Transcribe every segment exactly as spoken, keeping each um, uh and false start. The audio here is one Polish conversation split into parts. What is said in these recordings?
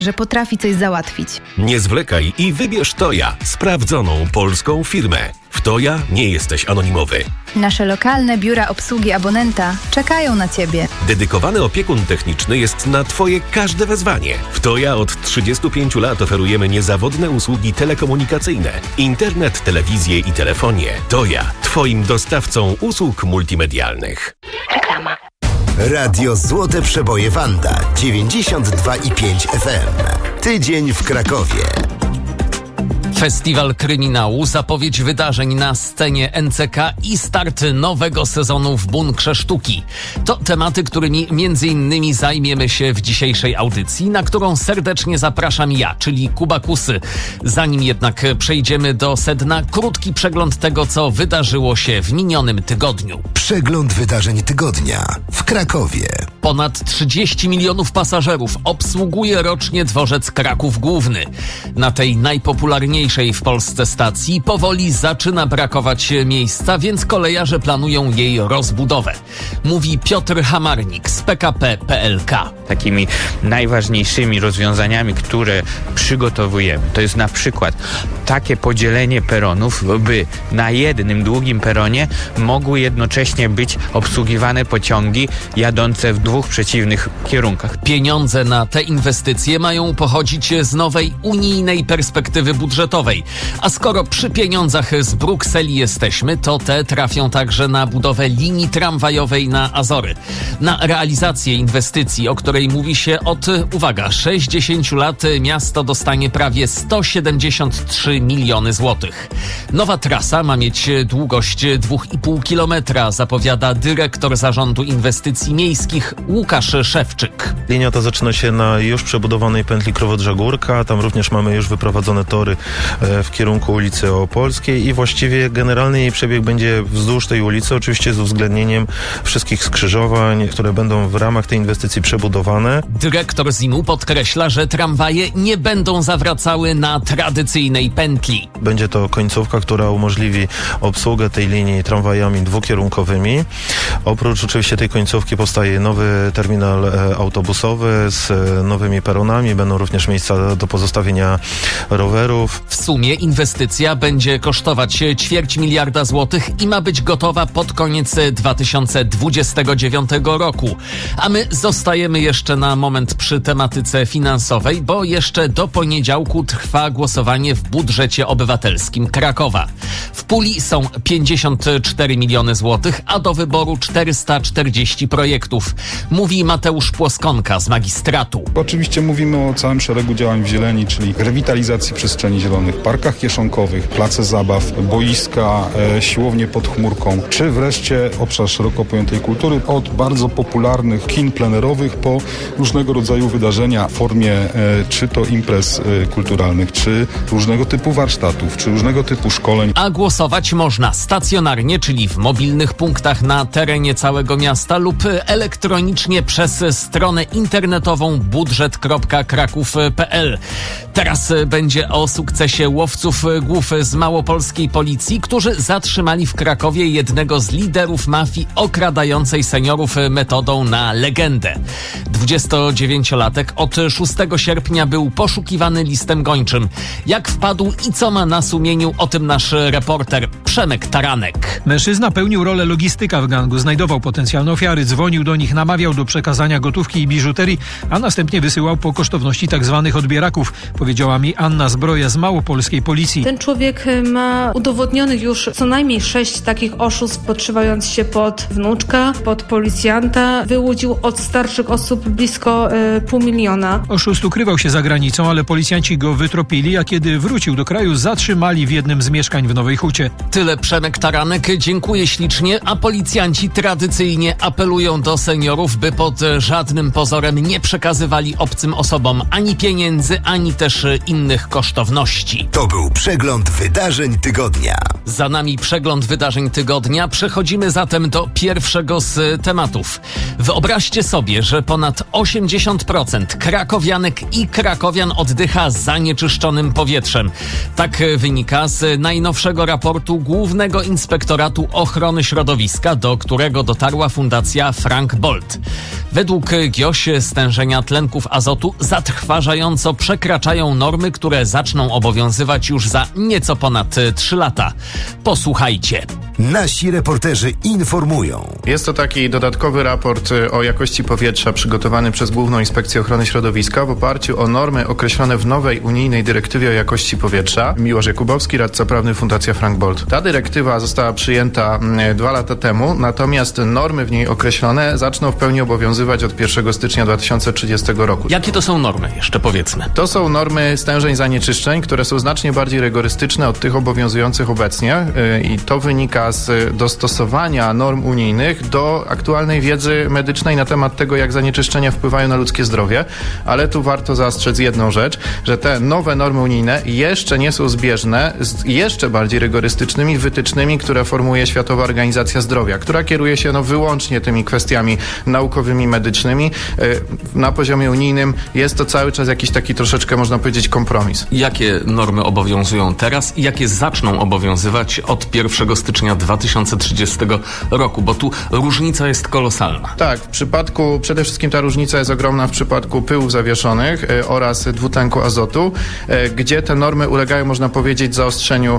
że potrafi coś załatwić. Nie zwlekaj i wybierz Toja, sprawdzoną polską firmę. W Toja nie jesteś anonimowy. Nasze lokalne biura obsługi abonenta czekają na Ciebie. Dedykowany opiekun techniczny jest na Twoje każde wezwanie. W Toja od trzydziestu pięciu lat oferujemy niezawodne usługi telekomunikacyjne, internet, telewizję i telefonię. Toja, Twoim dostawcą usług multimedialnych. Reklama. Radio Złote Przeboje Wanda dziewięćdziesiąt dwa i pięć F M. Tydzień w Krakowie. Festiwal Kryminału, zapowiedź wydarzeń na scenie N C K i start nowego sezonu w Bunkrze Sztuki. To tematy, którymi między innymi zajmiemy się w dzisiejszej audycji, na którą serdecznie zapraszam ja, czyli Kuba Kusy. Zanim jednak przejdziemy do sedna, krótki przegląd tego, co wydarzyło się w minionym tygodniu. Przegląd wydarzeń tygodnia w Krakowie. Ponad trzydzieści milionów pasażerów obsługuje rocznie dworzec Kraków Główny. Na tej najpopularniejszej w Polsce stacji powoli zaczyna brakować miejsca, więc kolejarze planują jej rozbudowę. Mówi Piotr Hamarnik z P K P kropka P L K. Takimi najważniejszymi rozwiązaniami, które przygotowujemy, to jest na przykład takie podzielenie peronów, by na jednym długim peronie mogły jednocześnie być obsługiwane pociągi jadące w dwóch przeciwnych kierunkach. Pieniądze na te inwestycje mają pochodzić z nowej unijnej perspektywy budżetowej. A skoro przy pieniądzach z Brukseli jesteśmy, to te trafią także na budowę linii tramwajowej na Azory. Na realizację inwestycji, o której mówi się od, uwaga, sześćdziesięciu lat, miasto dostanie prawie sto siedemdziesiąt trzy miliony złotych. Nowa trasa ma mieć długość dwa i pół kilometra, zapowiada dyrektor Zarządu Inwestycji Miejskich Łukasz Szewczyk. Linia ta zaczyna się na już przebudowanej pętli Krowodrza-Górka. Tam również mamy już wyprowadzone tory w kierunku ulicy Opolskiej i właściwie generalny jej przebieg będzie wzdłuż tej ulicy, oczywiście z uwzględnieniem wszystkich skrzyżowań, które będą w ramach tej inwestycji przebudowane. Dyrektor Z I M-u podkreśla, że tramwaje nie będą zawracały na tradycyjnej pętli. Będzie to końcówka, która umożliwi obsługę tej linii tramwajami dwukierunkowymi. Oprócz oczywiście tej końcówki powstaje nowy terminal e, autobusowy z e, nowymi peronami. Będą również miejsca do pozostawienia rowerów. W sumie inwestycja będzie kosztować ćwierć miliarda złotych i ma być gotowa pod koniec dwa tysiące dwudziestego dziewiątego roku. A my zostajemy jeszcze na moment przy tematyce finansowej, bo jeszcze do poniedziałku trwa głosowanie w budżecie obywatelskim Krakowa. W puli są pięćdziesiąt cztery miliony złotych, a do wyboru czterysta czterdzieści projektów. Mówi Mateusz Płoskonka z magistratu. Oczywiście mówimy o całym szeregu działań w zieleni, czyli rewitalizacji przestrzeni zielonych, parkach kieszonkowych, place zabaw, boiska, e, siłownie pod chmurką, czy wreszcie obszar szeroko pojętej kultury, od bardzo popularnych kin plenerowych po różnego rodzaju wydarzenia w formie e, czy to imprez e, kulturalnych, czy różnego typu warsztatów, czy różnego typu szkoleń. A głosować można stacjonarnie, czyli w mobilnych punktach na terenie całego miasta lub elektronicznie przez stronę internetową budżet kropka kraków kropka p l. Teraz będzie o sukcesie łowców głów z małopolskiej policji, którzy zatrzymali w Krakowie jednego z liderów mafii okradającej seniorów metodą na legendę. dwudziestodziewięciolatek od szóstego sierpnia był poszukiwany listem gończym. Jak wpadł i co ma na sumieniu, o tym nasz reporter Przemek Taranek. Mężczyzna pełnił rolę logistyka w gangu, znajdował potencjalne ofiary, dzwonił do nich, namawiał do przekazania gotówki i biżuterii, a następnie wysyłał po kosztowności tak zwanych odbieraków, powiedziała mi Anna Zbroja z małopolskiej policji. Ten człowiek ma udowodnionych już co najmniej sześć takich oszustw, podszywając się pod wnuczka, pod policjanta. Wyłudził od starszych osób blisko y, pół miliona. Oszust ukrywał się za granicą, ale policjanci go wytropili, a kiedy wrócił do kraju, zatrzymali w jednym z mieszkań w Nowej Hucie. Tyle Przemek Taranek, dziękuję ślicznie, a policjanci tradycyjnie apelują do seniorów, by pod żadnym pozorem nie przekazywali obcym osobom ani pieniędzy, ani też innych kosztowności. treści. To był przegląd wydarzeń tygodnia. Za nami przegląd wydarzeń tygodnia. Przechodzimy zatem do pierwszego z tematów. Wyobraźcie sobie, że ponad osiemdziesiąt procent krakowianek i krakowian oddycha zanieczyszczonym powietrzem. Tak wynika z najnowszego raportu Głównego Inspektoratu Ochrony Środowiska, do którego dotarła Fundacja Frank Bold. Według G I O Ś stężenia tlenków azotu zatrważająco przekraczają normy, które zaczną obowiązywać już za nieco ponad trzy lata. Posłuchajcie. Nasi reporterzy informują. Jest to taki dodatkowy raport o jakości powietrza przygotowany przez Główną Inspekcję Ochrony Środowiska w oparciu o normy określone w nowej unijnej dyrektywie o jakości powietrza. Miłosz Jakubowski, radca prawny Fundacja Frank Bold. Ta dyrektywa została przyjęta dwa lata temu, natomiast normy w niej określone zaczną w pełni obowiązywać od pierwszego stycznia dwa tysiące trzydziestego roku. Jakie to są normy? Jeszcze powiedzmy. To są normy stężeń zanieczyszczeń, które są znacznie bardziej rygorystyczne od tych obowiązujących obecnie i to wynika z dostosowania norm unijnych do aktualnej wiedzy medycznej na temat tego, jak zanieczyszczenia wpływają na ludzkie zdrowie, ale tu warto zastrzec jedną rzecz, że te nowe normy unijne jeszcze nie są zbieżne z jeszcze bardziej rygorystycznymi wytycznymi, które formułuje Światowa Organizacja Zdrowia, która kieruje się no, wyłącznie tymi kwestiami naukowymi, medycznymi. Na poziomie unijnym jest to cały czas jakiś taki troszeczkę, można powiedzieć, kompromis. Jakie normy obowiązują teraz i jakie zaczną obowiązywać od pierwszego stycznia dwa tysiące trzydziestego roku, bo tu różnica jest kolosalna. Tak, w przypadku, przede wszystkim ta różnica jest ogromna w przypadku pyłów zawieszonych y, oraz dwutlenku azotu, y, gdzie te normy ulegają, można powiedzieć, zaostrzeniu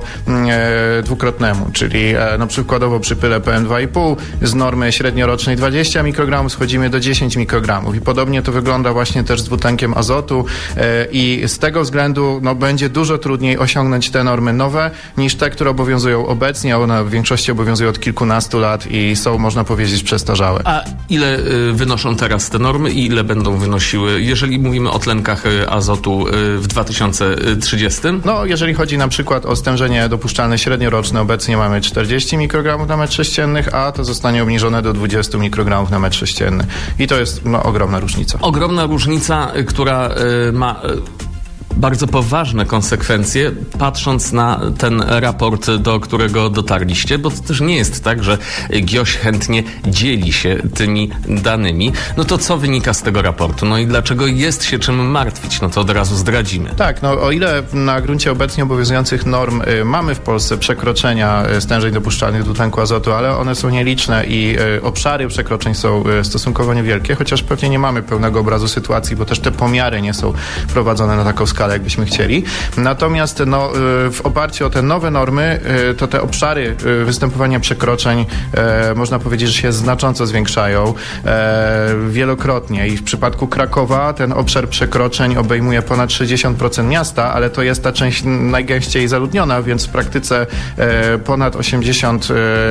y, dwukrotnemu, czyli y, no przykładowo przy pyle P M dwa i pół z normy średniorocznej dwadzieścia mikrogramów schodzimy do dziesięć mikrogramów i podobnie to wygląda właśnie też z dwutlenkiem azotu y, i z tego względu no, będzie dużo trudniej osiągnąć te normy nowe niż te, które obowiązują obecnie. One w większości obowiązują od kilkunastu lat i są, można powiedzieć, przestarzałe. A ile y, wynoszą teraz te normy i ile będą wynosiły, jeżeli mówimy o tlenkach y, azotu y, w dwa tysiące trzydziestym? No, jeżeli chodzi na przykład o stężenie dopuszczalne średnioroczne, obecnie mamy czterdzieści mikrogramów na metr sześcienny, a to zostanie obniżone do dwadzieścia mikrogramów na metr sześcienny. I to jest no, ogromna różnica. Ogromna różnica, y, która y, ma... Y, bardzo poważne konsekwencje, patrząc na ten raport, do którego dotarliście, bo to też nie jest tak, że G I O Ś chętnie dzieli się tymi danymi. No to co wynika z tego raportu? No i dlaczego jest się czym martwić? No to od razu zdradzimy. Tak, no o ile na gruncie obecnie obowiązujących norm y, mamy w Polsce przekroczenia y, stężeń dopuszczalnych dwutlenku azotu, ale one są nieliczne i y, obszary przekroczeń są y, stosunkowo niewielkie, chociaż pewnie nie mamy pełnego obrazu sytuacji, bo też te pomiary nie są prowadzone na taką skalę, jakbyśmy chcieli. Natomiast no, w oparciu o te nowe normy, to te obszary występowania przekroczeń można powiedzieć, że się znacząco zwiększają wielokrotnie i w przypadku Krakowa ten obszar przekroczeń obejmuje ponad sześćdziesiąt procent miasta, ale to jest ta część najgęściej zaludniona, więc w praktyce ponad osiemdziesiąt,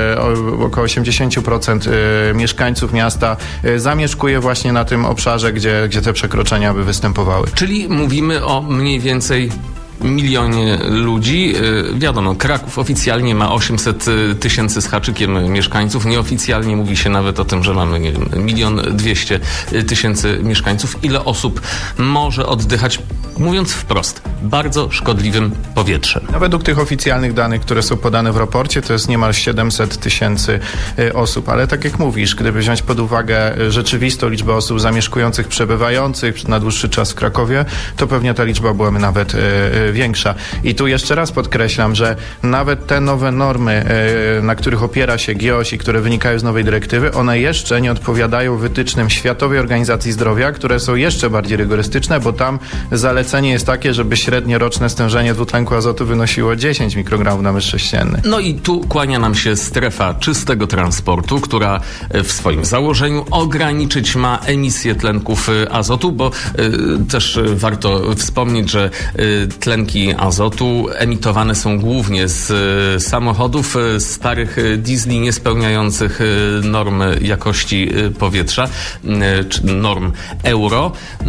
około osiemdziesiąt procent mieszkańców miasta zamieszkuje właśnie na tym obszarze, gdzie, gdzie te przekroczenia by występowały. Czyli mówimy o mniej więcej milionie ludzi. Wiadomo, Kraków oficjalnie ma osiemset tysięcy z haczykiem mieszkańców. Nieoficjalnie mówi się nawet o tym, że mamy, nie wiem, milion dwieście tysięcy mieszkańców. Ile osób może oddychać, mówiąc wprost, bardzo szkodliwym powietrzem? No, według tych oficjalnych danych, które są podane w raporcie, to jest niemal siedemset tysięcy osób. Ale tak jak mówisz, gdyby wziąć pod uwagę rzeczywistą liczbę osób zamieszkujących, przebywających na dłuższy czas w Krakowie, to pewnie ta liczba byłaby nawet większa. I tu jeszcze raz podkreślam, że nawet te nowe normy, na których opiera się G I O Ś i które wynikają z nowej dyrektywy, one jeszcze nie odpowiadają wytycznym Światowej Organizacji Zdrowia, które są jeszcze bardziej rygorystyczne, bo tam zalecenie jest takie, żeby średnie roczne stężenie dwutlenku azotu wynosiło dziesięć mikrogramów na metr sześcienny. No i tu kłania nam się strefa czystego transportu, która w swoim założeniu ograniczyć ma emisję tlenków azotu, bo y, też warto wspomnieć, że y, tlenki azotu emitowane są głównie z y, samochodów y, starych y, diesli niespełniających y, norm jakości y, powietrza, y, czy norm euro. Y,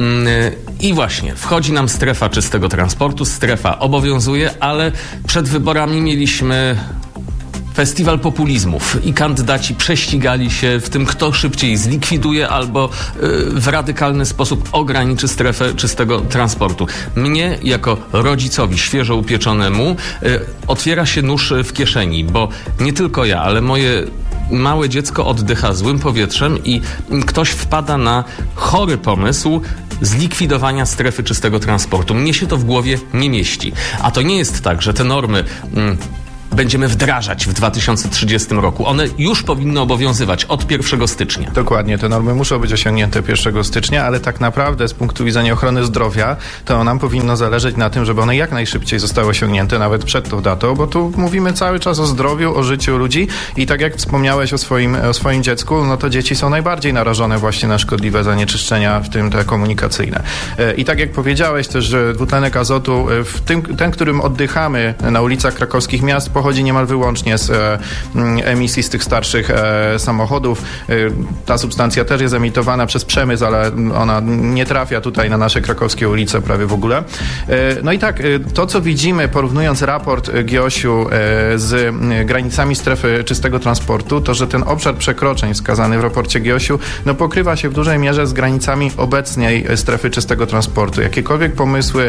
I właśnie wchodzi nam strefa czystego transportu, strefa obowiązuje, ale przed wyborami mieliśmy Festiwal populizmów i kandydaci prześcigali się w tym, kto szybciej zlikwiduje albo y, w radykalny sposób ograniczy strefę czystego transportu. Mnie, jako rodzicowi świeżo upieczonemu, y, otwiera się nóż w kieszeni, bo nie tylko ja, ale moje małe dziecko oddycha złym powietrzem i ktoś wpada na chory pomysł zlikwidowania strefy czystego transportu. Mnie się to w głowie nie mieści. A to nie jest tak, że te normy mm, będziemy wdrażać w dwa tysiące trzydziestym roku. One już powinny obowiązywać od pierwszego stycznia. Dokładnie, te normy muszą być osiągnięte pierwszego stycznia, ale tak naprawdę z punktu widzenia ochrony zdrowia, to nam powinno zależeć na tym, żeby one jak najszybciej zostały osiągnięte, nawet przed tą datą, bo tu mówimy cały czas o zdrowiu, o życiu ludzi i tak jak wspomniałeś o swoim, o swoim dziecku, no to dzieci są najbardziej narażone właśnie na szkodliwe zanieczyszczenia, w tym te komunikacyjne. I tak jak powiedziałeś też, że dwutlenek azotu, w tym, ten, którym oddychamy na ulicach krakowskich miast, pochodzi niemal wyłącznie z e, emisji z tych starszych e, samochodów. E, ta substancja też jest emitowana przez przemysł, ale ona nie trafia tutaj na nasze krakowskie ulice prawie w ogóle. E, no i tak, e, to co widzimy, porównując raport Giosiu e, z granicami strefy czystego transportu, to że ten obszar przekroczeń wskazany w raporcie Giosiu no, pokrywa się w dużej mierze z granicami obecnej strefy czystego transportu. Jakiekolwiek pomysły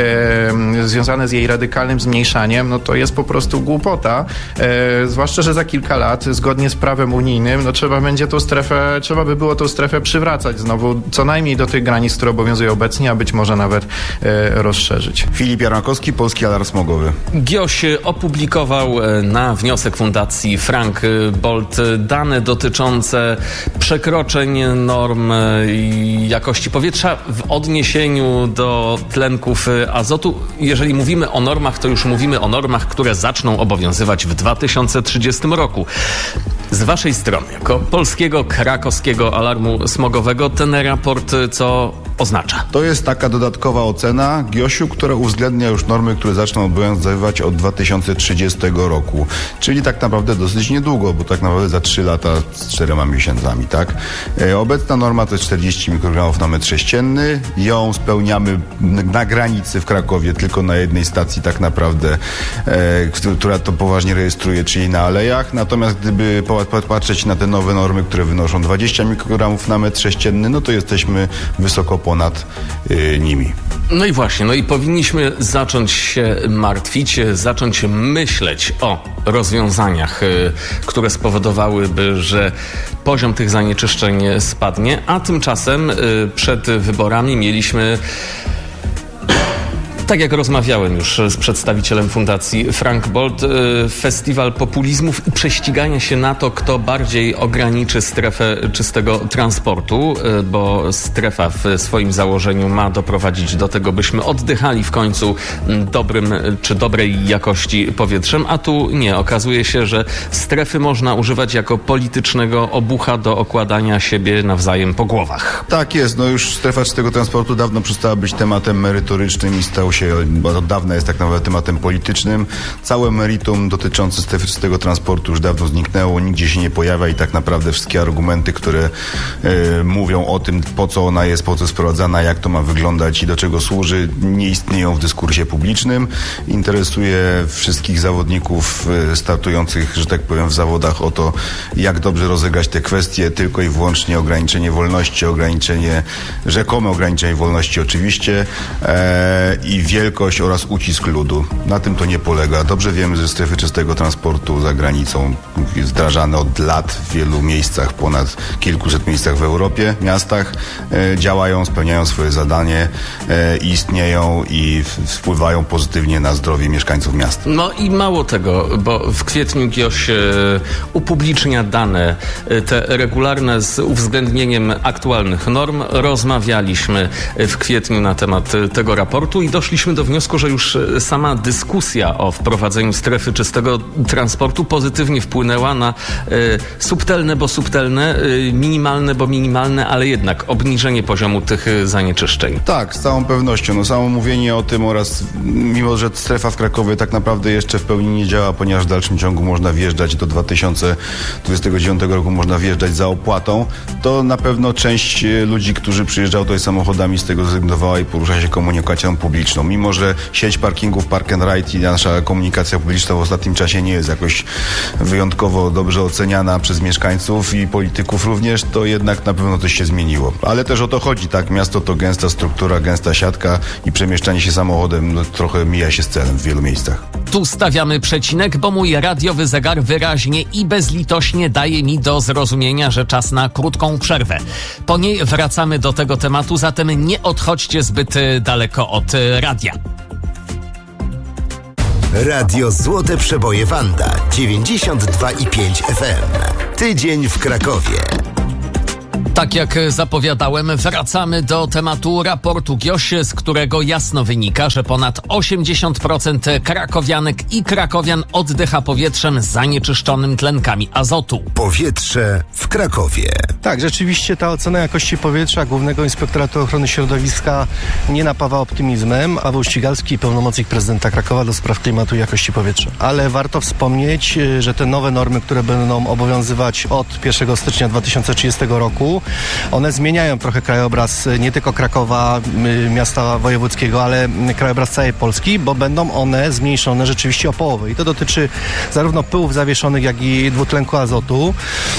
e, związane z jej radykalnym zmniejszaniem, no to jest po prostu głupota. E, zwłaszcza, że za kilka lat, zgodnie z prawem unijnym, no trzeba będzie tą strefę, trzeba by było tą strefę przywracać znowu co najmniej do tych granic, które obowiązują obecnie, a być może nawet e, rozszerzyć. Filip Jarmakowski, Polski Alarm Smogowy. Gioś opublikował na wniosek Fundacji Frank Bold dane dotyczące przekroczeń norm jakości powietrza w odniesieniu do tlenków azotu. Jeżeli mówimy o normach, to już mówimy o normach, które zaczną obowiązywać w dwa tysiące trzydziestym roku. Z waszej strony, jako polskiego, krakowskiego alarmu smogowego, ten raport co oznacza? To jest taka dodatkowa ocena Giosiu, która uwzględnia już normy, które zaczną obowiązywać od dwa tysiące trzydziestego roku. Czyli tak naprawdę dosyć niedługo, bo tak naprawdę za trzy lata z czterema miesiącami, tak? E, obecna norma to jest czterdzieści mikrogramów na metr sześcienny. Ją spełniamy na granicy w Krakowie, tylko na jednej stacji tak naprawdę, e, która to poważnie rejestruje, czyli na Alejach. Natomiast gdyby patrzeć na te nowe normy, które wynoszą dwadzieścia mikrogramów na metr sześcienny, no to jesteśmy wysoko ponad y, nimi. No i właśnie, no i powinniśmy zacząć się martwić, zacząć myśleć o rozwiązaniach, y, które spowodowałyby, że poziom tych zanieczyszczeń spadnie, a tymczasem y, przed wyborami mieliśmy, tak jak rozmawiałem już z przedstawicielem Fundacji Frank Bold, festiwal populizmów i prześcigania się na to, kto bardziej ograniczy strefę czystego transportu, bo strefa w swoim założeniu ma doprowadzić do tego, byśmy oddychali w końcu dobrym czy dobrej jakości powietrzem, a tu nie. Okazuje się, że strefy można używać jako politycznego obucha do okładania siebie nawzajem po głowach. Tak jest, no już strefa czystego transportu dawno przestała być tematem merytorycznym i stał się, bo od dawna jest tak naprawdę tematem politycznym. Całe meritum dotyczące strefy czystego transportu już dawno zniknęło, nigdzie się nie pojawia i tak naprawdę wszystkie argumenty, które e, mówią o tym, po co ona jest, po co jest wprowadzana, jak to ma wyglądać i do czego służy, nie istnieją w dyskursie publicznym. Interesuje wszystkich zawodników e, startujących, że tak powiem, w zawodach o to, jak dobrze rozegrać te kwestie, tylko i wyłącznie ograniczenie wolności, ograniczenie, rzekome ograniczenie wolności oczywiście e, i wielkość oraz ucisk ludu. Na tym to nie polega. Dobrze wiemy, że strefy czystego transportu za granicą wdrażane od lat w wielu miejscach, ponad kilkuset miejscach w Europie, miastach, e, działają, spełniają swoje zadanie, e, istnieją i w, wpływają pozytywnie na zdrowie mieszkańców miast. No i mało tego, bo w kwietniu Gioś e, upublicznia dane, e, te regularne z uwzględnieniem aktualnych norm. Rozmawialiśmy w kwietniu na temat tego raportu i doszliśmy do wniosku, że już sama dyskusja o wprowadzeniu strefy czystego transportu pozytywnie wpłynęła na e, subtelne, bo subtelne, e, minimalne, bo minimalne, ale jednak obniżenie poziomu tych zanieczyszczeń. Tak, z całą pewnością. No, samo mówienie o tym oraz mimo, że strefa w Krakowie tak naprawdę jeszcze w pełni nie działa, ponieważ w dalszym ciągu można wjeżdżać do dwa tysiące dwudziestego dziewiątego roku można wjeżdżać za opłatą, to na pewno część ludzi, którzy przyjeżdżają tutaj samochodami, z tego zrezygnowała i porusza się komunikacją publiczną. Mimo że sieć parkingów Park and Ride i nasza komunikacja publiczna w ostatnim czasie nie jest jakoś wyjątkowo dobrze oceniana przez mieszkańców i polityków również, to jednak na pewno coś się zmieniło. Ale też o to chodzi, tak? Miasto to gęsta struktura, gęsta siatka i przemieszczanie się samochodem no, trochę mija się z celem w wielu miejscach. Tu stawiamy przecinek, bo mój radiowy zegar wyraźnie i bezlitośnie daje mi do zrozumienia, że czas na krótką przerwę. Po niej wracamy do tego tematu, zatem nie odchodźcie zbyt daleko od radia. Radio Złote Przeboje Wanda dziewięćdziesiąt dwa i pięć F M. Tydzień w Krakowie. Tak jak zapowiadałem, wracamy do tematu raportu G I O Ś, z którego jasno wynika, że ponad osiemdziesiąt procent krakowianek i krakowian oddycha powietrzem zanieczyszczonym tlenkami azotu. Powietrze w Krakowie. Tak, rzeczywiście ta ocena jakości powietrza Głównego Inspektoratu Ochrony Środowiska nie napawa optymizmem. Paweł Ścigalski, pełnomocnik prezydenta Krakowa do spraw klimatu i jakości powietrza. Ale warto wspomnieć, że te nowe normy, które będą obowiązywać od pierwszego stycznia dwa tysiące trzydziestego roku, one zmieniają trochę krajobraz nie tylko Krakowa, miasta wojewódzkiego, ale krajobraz całej Polski, bo będą one zmniejszone rzeczywiście o połowę. I to dotyczy zarówno pyłów zawieszonych, jak i dwutlenku azotu.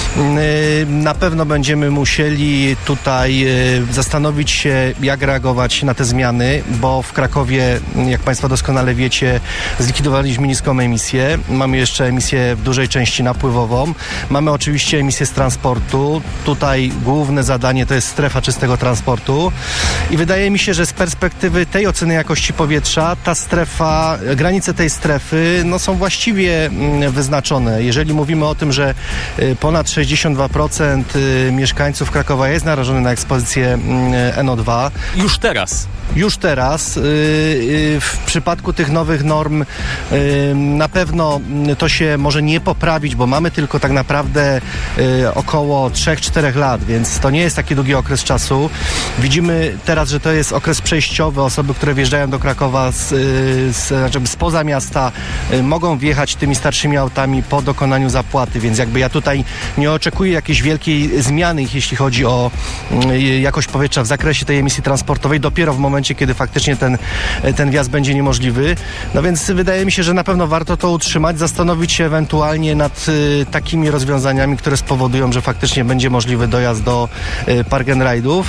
Na pewno będziemy musieli tutaj zastanowić się, jak reagować na te zmiany, bo w Krakowie, jak Państwo doskonale wiecie, zlikwidowaliśmy niską emisję. Mamy jeszcze emisję w dużej części napływową. Mamy oczywiście emisję z transportu. Tutaj główne zadanie to jest strefa czystego transportu i wydaje mi się, że z perspektywy tej oceny jakości powietrza ta strefa, granice tej strefy no, są właściwie wyznaczone. Jeżeli mówimy o tym, że ponad sześćdziesiąt dwa procent mieszkańców Krakowa jest narażony na ekspozycję N O dwa. Już teraz. Już teraz. W przypadku tych nowych norm na pewno to się może nie poprawić, bo mamy tylko tak naprawdę około trzy cztery lat, więc to nie jest taki długi okres czasu. Widzimy teraz, że to jest okres przejściowy. Osoby, które wjeżdżają do Krakowa z, z, znaczy spoza miasta, mogą wjechać tymi starszymi autami po dokonaniu zapłaty, więc jakby ja tutaj nie oczekuję jakiejś wielkiej zmiany, jeśli chodzi o jakość powietrza w zakresie tej emisji transportowej, dopiero w momencie, kiedy faktycznie ten, ten wjazd będzie niemożliwy. No więc wydaje mi się, że na pewno warto to utrzymać, zastanowić się ewentualnie nad takimi rozwiązaniami, które spowodują, że faktycznie będzie możliwy dojazd do park and ride'ów.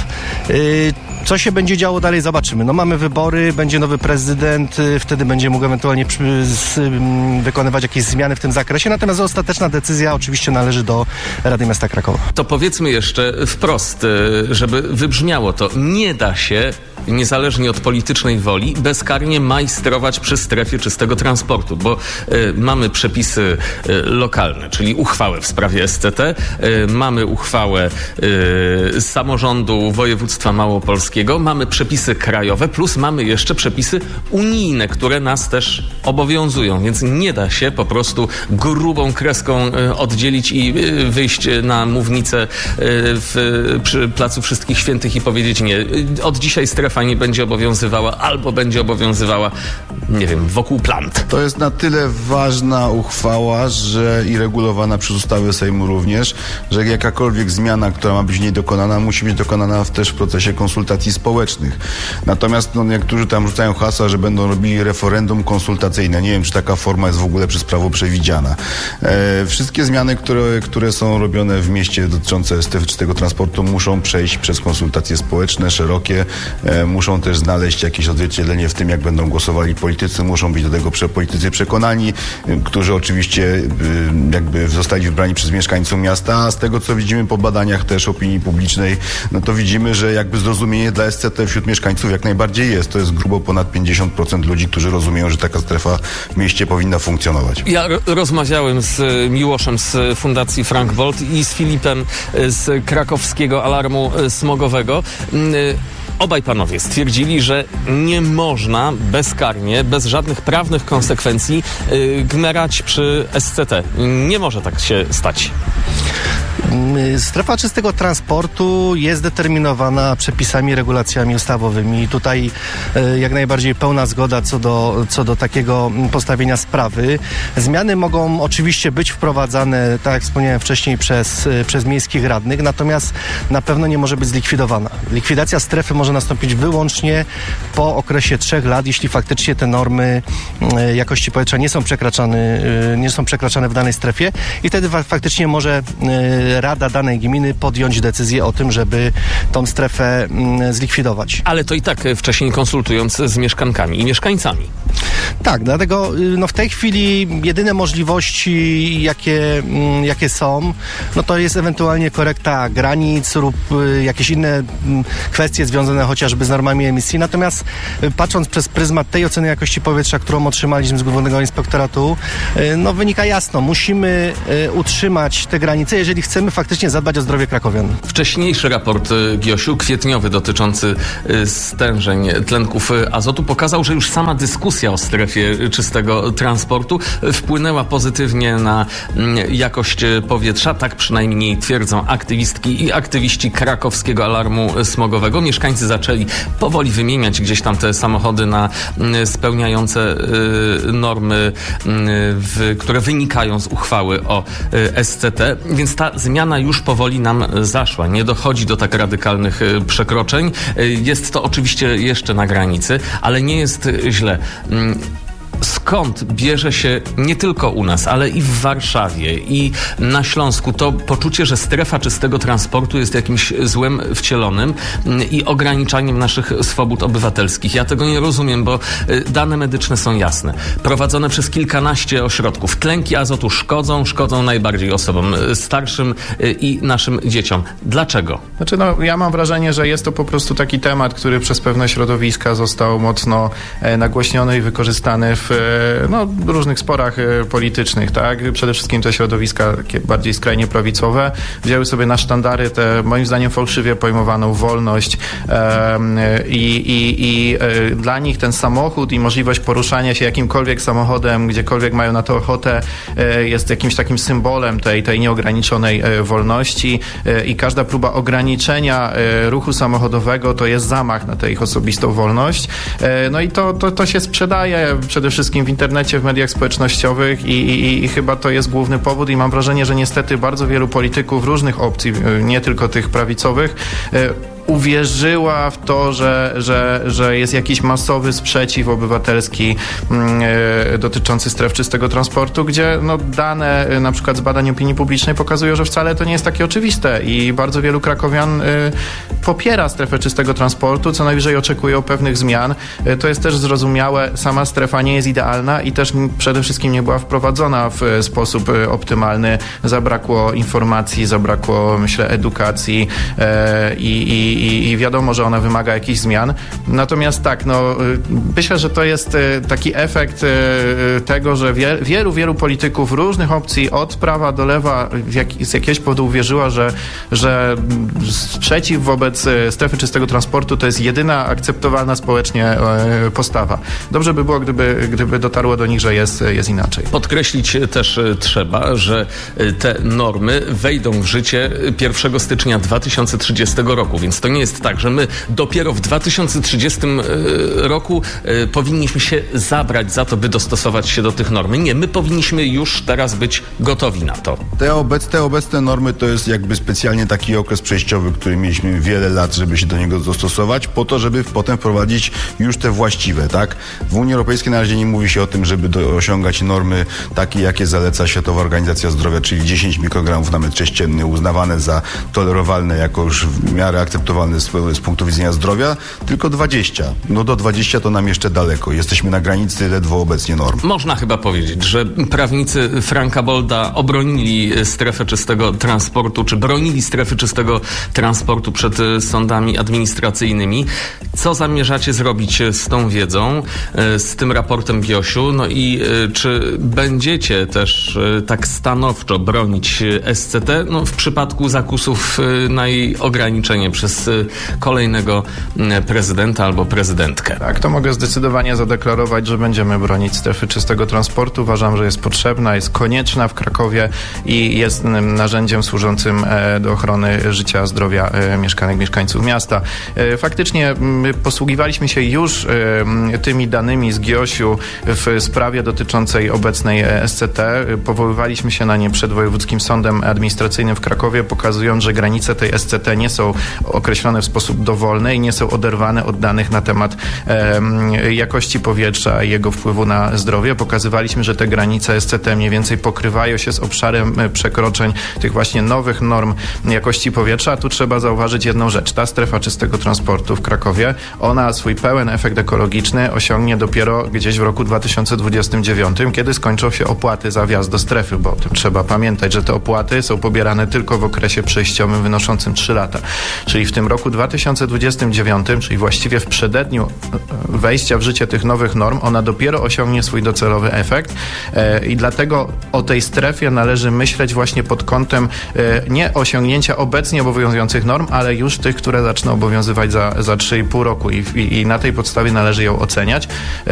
Co się będzie działo dalej, zobaczymy. No mamy wybory, będzie nowy prezydent, wtedy będzie mógł ewentualnie przy, z, wykonywać jakieś zmiany w tym zakresie, natomiast ostateczna decyzja oczywiście należy do Rady Miasta Krakowa. To powiedzmy jeszcze wprost, żeby wybrzmiało to, nie da się niezależnie od politycznej woli, bezkarnie majstrować przy strefie czystego transportu, bo y, mamy przepisy y, lokalne, czyli uchwałę w sprawie S C T, y, mamy uchwałę y, samorządu województwa małopolskiego, mamy przepisy krajowe, plus mamy jeszcze przepisy unijne, które nas też obowiązują, więc nie da się po prostu grubą kreską y, oddzielić i y, wyjść na mównicę y, w, przy Placu Wszystkich Świętych i powiedzieć nie, y, od dzisiaj strefa nie będzie obowiązywała albo będzie obowiązywała, nie wiem, wokół plant. To jest na tyle ważna uchwała, że i regulowana przez ustawy Sejmu również, że jakakolwiek zmiana, która ma być w niej dokonana, musi być dokonana w, też w procesie konsultacji społecznych. Natomiast no, niektórzy tam rzucają hasła, że będą robili referendum konsultacyjne. Nie wiem, czy taka forma jest w ogóle przez prawo przewidziana. E, wszystkie zmiany, które, które są robione w mieście dotyczące strefy czystego transportu, muszą przejść przez konsultacje społeczne, szerokie, e, muszą też znaleźć jakieś odzwierciedlenie w tym, jak będą głosowali politycy, muszą być do tego prze, politycy przekonani, y, którzy oczywiście y, jakby zostali wybrani przez mieszkańców miasta, a z tego, co widzimy po badaniach też opinii publicznej, no to widzimy, że jakby zrozumienie dla S C T wśród mieszkańców jak najbardziej jest. To jest grubo ponad pięćdziesiąt procent ludzi, którzy rozumieją, że taka strefa w mieście powinna funkcjonować. Ja ro- rozmawiałem z Miłoszem z Fundacji Frank Bolt i z Filipem z krakowskiego alarmu smogowego. Obaj panowie stwierdzili, że nie można bezkarnie, bez żadnych prawnych konsekwencji yy, gmerać przy S C T. Nie może tak się stać. Strefa czystego transportu jest determinowana przepisami, regulacjami ustawowymi. Tutaj jak najbardziej pełna zgoda co do, co do takiego postawienia sprawy. Zmiany mogą oczywiście być wprowadzane, tak jak wspomniałem wcześniej, przez, przez miejskich radnych, natomiast na pewno nie może być zlikwidowana. Likwidacja strefy może nastąpić wyłącznie po okresie trzech lat, jeśli faktycznie te normy jakości powietrza nie są przekraczane, nie są przekraczane w danej strefie i wtedy faktycznie może rada danej gminy podjąć decyzję o tym, żeby tą strefę zlikwidować. Ale to i tak wcześniej konsultując z mieszkankami i mieszkańcami. Tak, dlatego no w tej chwili jedyne możliwości, jakie, jakie są, no to jest ewentualnie korekta granic lub jakieś inne kwestie związane chociażby z normami emisji. Natomiast patrząc przez pryzmat tej oceny jakości powietrza, którą otrzymaliśmy z Głównego Inspektoratu, no wynika jasno, musimy utrzymać te granice, jeżeli chcemy faktycznie zadbać o zdrowie krakowian. Wcześniejszy raport Giosiu, kwietniowy, dotyczący stężeń tlenków azotu, pokazał, że już sama dyskusja o strefie czystego transportu wpłynęła pozytywnie na jakość powietrza. Tak przynajmniej twierdzą aktywistki i aktywiści krakowskiego alarmu smogowego. Mieszkańcy zaczęli powoli wymieniać gdzieś tam te samochody na spełniające normy, w, które wynikają z uchwały o S C T, więc ta zmiana już powoli nam zaszła. Nie dochodzi do tak radykalnych przekroczeń. Jest to oczywiście jeszcze na granicy, ale nie jest źle. Skąd bierze się nie tylko u nas, ale i w Warszawie i na Śląsku to poczucie, że strefa czystego transportu jest jakimś złem wcielonym i ograniczaniem naszych swobód obywatelskich? Ja tego nie rozumiem, bo dane medyczne są jasne. Prowadzone przez kilkanaście ośrodków. Tlenki azotu szkodzą, szkodzą najbardziej osobom starszym i naszym dzieciom. Dlaczego? Znaczy, no, ja mam wrażenie, że jest to po prostu taki temat, który przez pewne środowiska został mocno nagłośniony i wykorzystany w no, różnych sporach politycznych, tak? Przede wszystkim te środowiska takie bardziej skrajnie prawicowe wzięły sobie na sztandary tę, moim zdaniem, fałszywie pojmowaną wolność i, i, i dla nich ten samochód i możliwość poruszania się jakimkolwiek samochodem, gdziekolwiek mają na to ochotę, jest jakimś takim symbolem tej, tej nieograniczonej wolności i każda próba ograniczenia ruchu samochodowego to jest zamach na tę ich osobistą wolność. No i to, to, to się sprzedaje przede wszystkim w internecie, w mediach społecznościowych i, i, i chyba to jest główny powód i mam wrażenie, że niestety bardzo wielu polityków różnych opcji, nie tylko tych prawicowych, uwierzyła w to, że, że, że jest jakiś masowy sprzeciw obywatelski yy, dotyczący stref czystego transportu, gdzie no, dane yy, na przykład z badań opinii publicznej pokazują, że wcale to nie jest takie oczywiste i bardzo wielu krakowian yy, popiera strefę czystego transportu, co najwyżej oczekują pewnych zmian. Yy, to jest też zrozumiałe, sama strefa nie jest idealna i też przede wszystkim nie była wprowadzona w yy, sposób yy, optymalny. Zabrakło informacji, zabrakło, myślę, edukacji yy, i, i I, i wiadomo, że ona wymaga jakichś zmian. Natomiast tak, no myślę, że to jest taki efekt tego, że wie, wielu, wielu polityków różnych opcji od prawa do lewa jak, z jakiegoś powodu uwierzyła, że, że sprzeciw wobec strefy czystego transportu to jest jedyna akceptowalna społecznie postawa. Dobrze by było, gdyby, gdyby dotarło do nich, że jest, jest inaczej. Podkreślić też trzeba, że te normy wejdą w życie pierwszego stycznia dwa tysiące trzydziestego roku, więc to nie jest tak, że my dopiero w dwa tysiące trzydziestym roku powinniśmy się zabrać za to, by dostosować się do tych norm. Nie, my powinniśmy już teraz być gotowi na to. Te, obec, te obecne normy to jest jakby specjalnie taki okres przejściowy, który mieliśmy wiele lat, żeby się do niego dostosować, po to, żeby potem wprowadzić już te właściwe, tak? W Unii Europejskiej na razie nie mówi się o tym, żeby do, osiągać normy takie, jakie zaleca Światowa Organizacja Zdrowia, czyli dziesięć mikrogramów na metr sześcienny, uznawane za tolerowalne jako już w miarę akceptowalne z, z punktu widzenia zdrowia, tylko dwadzieścia. No do dwudziestu to nam jeszcze daleko. Jesteśmy na granicy ledwo obecnie norm. Można chyba powiedzieć, że prawnicy Franka Bolda obronili strefę czystego transportu, czy bronili strefy czystego transportu przed sądami administracyjnymi. Co zamierzacie zrobić z tą wiedzą, z tym raportem Giosiu? No i czy będziecie też tak stanowczo bronić S C T no, w przypadku zakusów na jej ograniczenie przez przez kolejnego prezydenta albo prezydentkę. Tak, to mogę zdecydowanie zadeklarować, że będziemy bronić strefy czystego transportu. Uważam, że jest potrzebna, jest konieczna w Krakowie i jest narzędziem służącym do ochrony życia, zdrowia mieszkanek, mieszkańców miasta. Faktycznie posługiwaliśmy się już tymi danymi z GIOŚ-u w sprawie dotyczącej obecnej S C T. Powoływaliśmy się na nie przed Wojewódzkim Sądem Administracyjnym w Krakowie, pokazując, że granice tej S C T nie są określone w sposób dowolny i nie są oderwane od danych na temat e, jakości powietrza i jego wpływu na zdrowie. Pokazywaliśmy, że te granice S C T mniej więcej pokrywają się z obszarem przekroczeń tych właśnie nowych norm jakości powietrza. A tu trzeba zauważyć jedną rzecz. Ta strefa czystego transportu w Krakowie, ona swój pełen efekt ekologiczny osiągnie dopiero gdzieś w roku dwa tysiące dwudziestym dziewiątym, kiedy skończą się opłaty za wjazd do strefy, bo o tym trzeba pamiętać, że te opłaty są pobierane tylko w okresie przejściowym wynoszącym trzy lata. Czyli w tym roku dwa tysiące dwudziestym dziewiątym, czyli właściwie w przededniu wejścia w życie tych nowych norm, ona dopiero osiągnie swój docelowy efekt e, i dlatego o tej strefie należy myśleć właśnie pod kątem e, nie osiągnięcia obecnie obowiązujących norm, ale już tych, które zaczną obowiązywać za, za trzy i pół roku i, i, i na tej podstawie należy ją oceniać.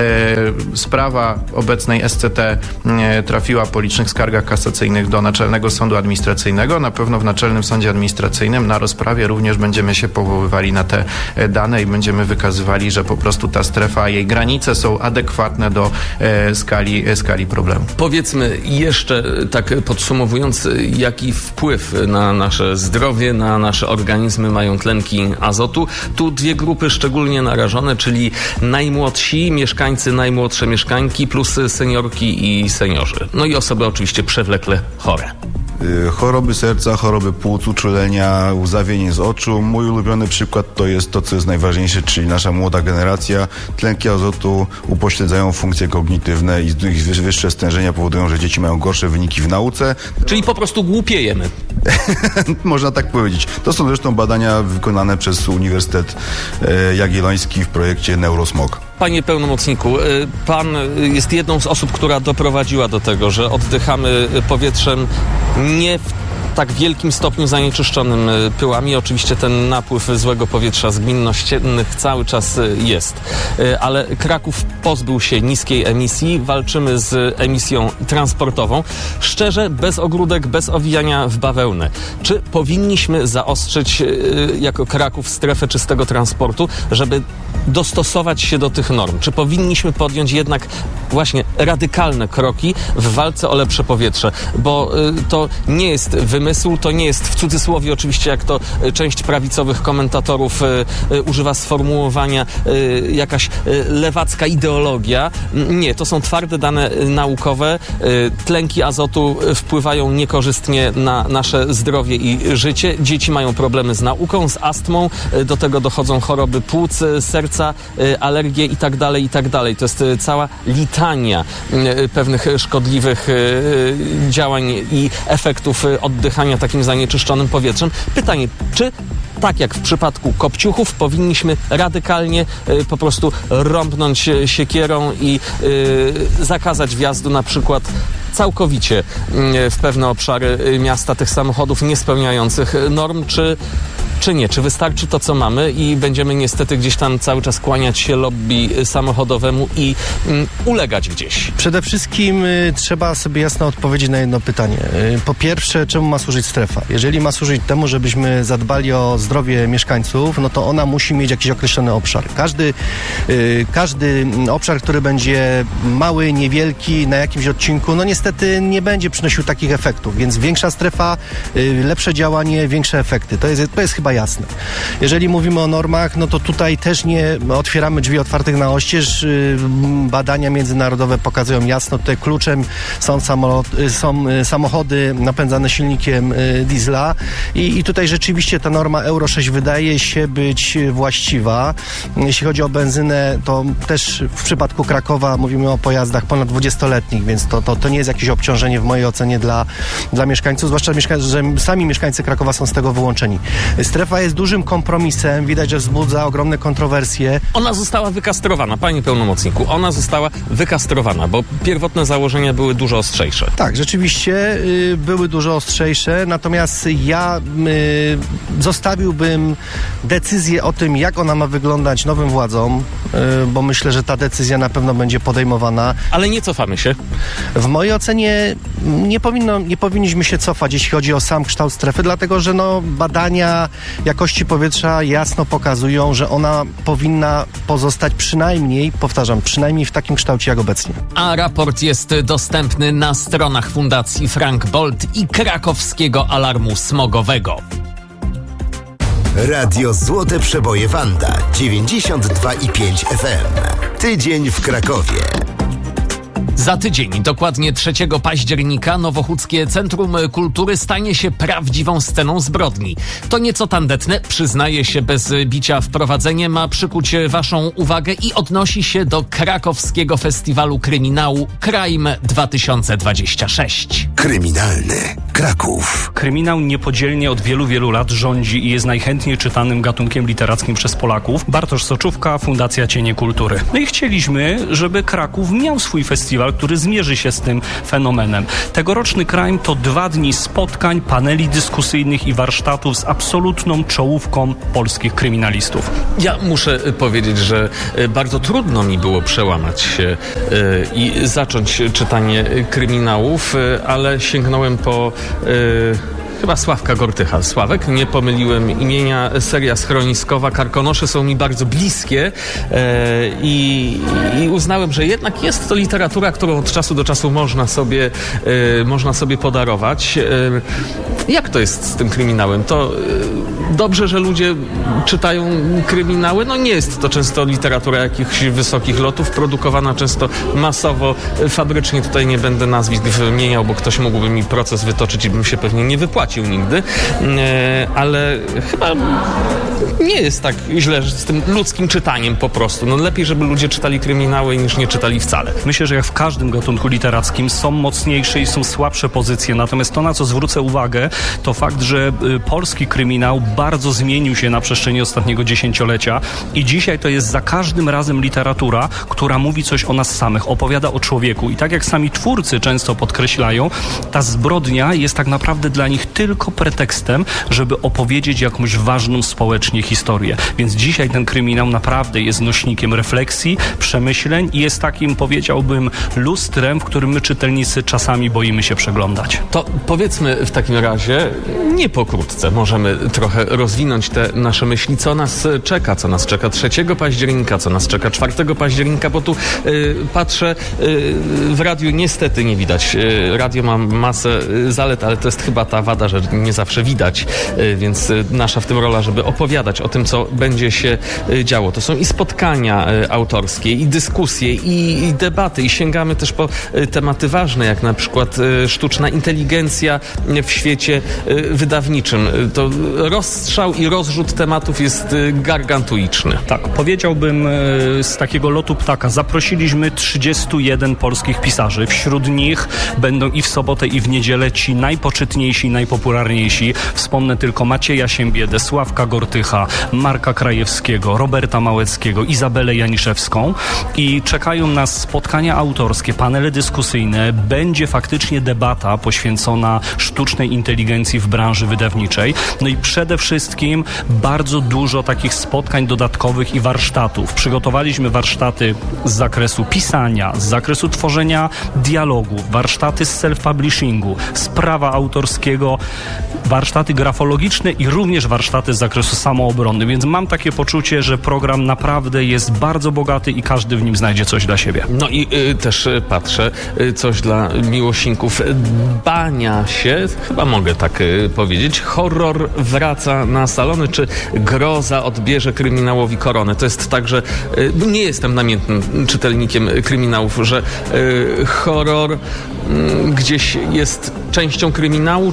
E, sprawa obecnej S C T e, trafiła po licznych skargach kasacyjnych do Naczelnego Sądu Administracyjnego. Na pewno w Naczelnym Sądzie Administracyjnym na rozprawie również będziemy się powoływali na te dane i będziemy wykazywali, że po prostu ta strefa, jej granice są adekwatne do e, skali, e, skali problemu. Powiedzmy jeszcze tak podsumowując, jaki wpływ na nasze zdrowie, na nasze organizmy mają tlenki azotu. Tu dwie grupy szczególnie narażone, czyli najmłodsi mieszkańcy, najmłodsze mieszkańki plus seniorki i seniorzy. No i osoby oczywiście przewlekle chore. Choroby serca, choroby płuc, uczulenia, łzawienie z oczu. Mój ulubiony przykład to jest to, co jest najważniejsze, czyli nasza młoda generacja. Tlenki azotu upośledzają funkcje kognitywne i ich wyższe stężenia powodują, że dzieci mają gorsze wyniki w nauce. Czyli po prostu głupiejemy. Można tak powiedzieć. To są zresztą badania wykonane przez Uniwersytet Jagielloński w projekcie Neurosmog. Panie pełnomocniku, pan jest jedną z osób, która doprowadziła do tego, że oddychamy powietrzem nie w tak wielkim stopniu zanieczyszczonym pyłami. Oczywiście ten napływ złego powietrza z gmin ościennych cały czas jest. Ale Kraków pozbył się niskiej emisji. Walczymy z emisją transportową. Szczerze, bez ogródek, bez owijania w bawełnę. Czy powinniśmy zaostrzyć jako Kraków strefę czystego transportu, żeby dostosować się do tych norm? Czy powinniśmy podjąć jednak właśnie radykalne kroki w walce o lepsze powietrze? Bo to nie jest wymysł, to nie jest w cudzysłowie oczywiście, jak to część prawicowych komentatorów y, y, używa sformułowania y, jakaś y, lewacka ideologia. Nie, to są twarde dane naukowe. Y, tlenki azotu wpływają niekorzystnie na nasze zdrowie i życie. Dzieci mają problemy z nauką, z astmą. Y, do tego dochodzą choroby płuc, y, serca, y, alergie i tak dalej, i tak dalej. To jest y, cała litania y, pewnych szkodliwych y, działań i efektów y, oddychania takim zanieczyszczonym powietrzem. Pytanie, czy tak jak w przypadku kopciuchów powinniśmy radykalnie y, po prostu rąbnąć siekierą i y, zakazać wjazdu na przykład całkowicie y, w pewne obszary y, miasta tych samochodów niespełniających norm, czy czy nie? Czy wystarczy to, co mamy i będziemy niestety gdzieś tam cały czas kłaniać się lobby samochodowemu i mm, ulegać gdzieś? Przede wszystkim y, trzeba sobie jasno odpowiedzieć na jedno pytanie. Y, po pierwsze, czemu ma służyć strefa? Jeżeli ma służyć temu, żebyśmy zadbali o zdrowie mieszkańców, no to ona musi mieć jakiś określony obszar. Każdy, y, każdy obszar, który będzie mały, niewielki, na jakimś odcinku, no niestety nie będzie przynosił takich efektów, więc większa strefa, y, lepsze działanie, większe efekty. To jest, to jest chyba jasne. Jeżeli mówimy o normach, no to tutaj też nie otwieramy drzwi otwartych na oścież. Badania międzynarodowe pokazują jasno, tutaj kluczem są, samolot, są samochody napędzane silnikiem diesla i, i tutaj rzeczywiście ta norma Euro sześć wydaje się być właściwa. Jeśli chodzi o benzynę, to też w przypadku Krakowa mówimy o pojazdach ponad dwudziestoletnich, więc to, to, to nie jest jakieś obciążenie w mojej ocenie dla, dla mieszkańców, zwłaszcza, że sami mieszkańcy Krakowa są z tego wyłączeni. Z Strefa jest dużym kompromisem, widać, że wzbudza ogromne kontrowersje. Ona została wykastrowana, panie pełnomocniku, ona została wykastrowana, bo pierwotne założenia były dużo ostrzejsze. Tak, rzeczywiście y, były dużo ostrzejsze, natomiast ja y, zostawiłbym decyzję o tym, jak ona ma wyglądać nowym władzom, y, bo myślę, że ta decyzja na pewno będzie podejmowana. Ale nie cofamy się. W mojej ocenie nie, powinno, nie powinniśmy się cofać, jeśli chodzi o sam kształt strefy, dlatego że no, badania jakości powietrza jasno pokazują, że ona powinna pozostać przynajmniej, powtarzam, przynajmniej w takim kształcie jak obecnie. A raport jest dostępny na stronach Fundacji Frank Bolt i Krakowskiego Alarmu Smogowego. Radio Złote Przeboje Wanda dziewięćdziesiąt dwa i pięć F M. Tydzień w Krakowie. Za tydzień, dokładnie trzeciego października, Nowochódzkie Centrum Kultury stanie się prawdziwą sceną zbrodni. To nieco tandetne, przyznaję się bez bicia. Wprowadzenie ma przykuć waszą uwagę i odnosi się do krakowskiego festiwalu kryminału Crime dwa tysiące dwadzieścia sześć. Kryminalny Kraków. Kryminał niepodzielnie od wielu, wielu lat rządzi i jest najchętniej czytanym gatunkiem literackim przez Polaków. Bartosz Soczówka, Fundacja Cienie Kultury. No i chcieliśmy, żeby Kraków miał swój festiwal, który zmierzy się z tym fenomenem. Tegoroczny Crime to dwa dni spotkań, paneli dyskusyjnych i warsztatów z absolutną czołówką polskich kryminalistów. Ja muszę powiedzieć, że bardzo trudno mi było przełamać się i zacząć czytanie kryminałów, ale sięgnąłem po chyba Sławka Gortycha. Sławek, nie pomyliłem imienia, seria schroniskowa. Karkonosze są mi bardzo bliskie e, i, i uznałem, że jednak jest to literatura, którą od czasu do czasu można sobie, e, można sobie podarować. E, jak to jest z tym kryminałem? To e, dobrze, że ludzie czytają kryminały. No nie jest to często literatura jakichś wysokich lotów, produkowana często masowo, fabrycznie. Tutaj nie będę nazwisk wymieniał, bo ktoś mógłby mi proces wytoczyć i bym się pewnie nie wypłacił nigdy, ale chyba nie jest tak źle z tym ludzkim czytaniem po prostu. No lepiej, żeby ludzie czytali kryminały niż nie czytali wcale. Myślę, że jak w każdym gatunku literackim są mocniejsze i są słabsze pozycje, natomiast to, na co zwrócę uwagę, to fakt, że polski kryminał bardzo zmienił się na przestrzeni ostatniego dziesięciolecia i dzisiaj to jest za każdym razem literatura, która mówi coś o nas samych, opowiada o człowieku i tak jak sami twórcy często podkreślają, ta zbrodnia jest tak naprawdę dla nich tylko pretekstem, żeby opowiedzieć jakąś ważną społecznie historię. Więc dzisiaj ten kryminał naprawdę jest nośnikiem refleksji, przemyśleń i jest takim, powiedziałbym, lustrem, w którym my czytelnicy czasami boimy się przeglądać. To powiedzmy w takim razie, nie pokrótce, możemy trochę rozwinąć te nasze myśli, co nas czeka, co nas czeka trzeciego października, co nas czeka czwartego października, bo tu y, patrzę, y, w radiu niestety nie widać. Y, radio ma masę zalet, ale to jest chyba ta wada, że nie zawsze widać, więc nasza w tym rola, żeby opowiadać o tym, co będzie się działo. To są i spotkania autorskie, i dyskusje, i, i debaty, i sięgamy też po tematy ważne, jak na przykład sztuczna inteligencja w świecie wydawniczym. To rozstrzał i rozrzut tematów jest gargantuiczny. Tak, powiedziałbym z takiego lotu ptaka, zaprosiliśmy trzydziestu jeden polskich pisarzy. Wśród nich będą i w sobotę, i w niedzielę ci najpoczytniejsi, najpopularniejsi. Wspomnę tylko Macieja Siembiedę, Sławka Gortycha, Marka Krajewskiego, Roberta Małeckiego, Izabelę Janiszewską i czekają nas spotkania autorskie, panele dyskusyjne. Będzie faktycznie debata poświęcona sztucznej inteligencji w branży wydawniczej. No i przede wszystkim bardzo dużo takich spotkań dodatkowych i warsztatów. Przygotowaliśmy warsztaty z zakresu pisania, z zakresu tworzenia dialogów, warsztaty z self-publishingu, z prawa autorskiego, warsztaty grafologiczne i również warsztaty z zakresu samoobrony, więc mam takie poczucie, że program naprawdę jest bardzo bogaty i każdy w nim znajdzie coś dla siebie. No i y, też y, patrzę, y, coś dla miłośników bania się, chyba mogę tak y, powiedzieć, horror wraca na salony, czy groza odbierze kryminałowi koronę. To jest tak, że y, nie jestem namiętnym czytelnikiem kryminałów, że y, horror y, gdzieś jest częścią kryminału, czy raczej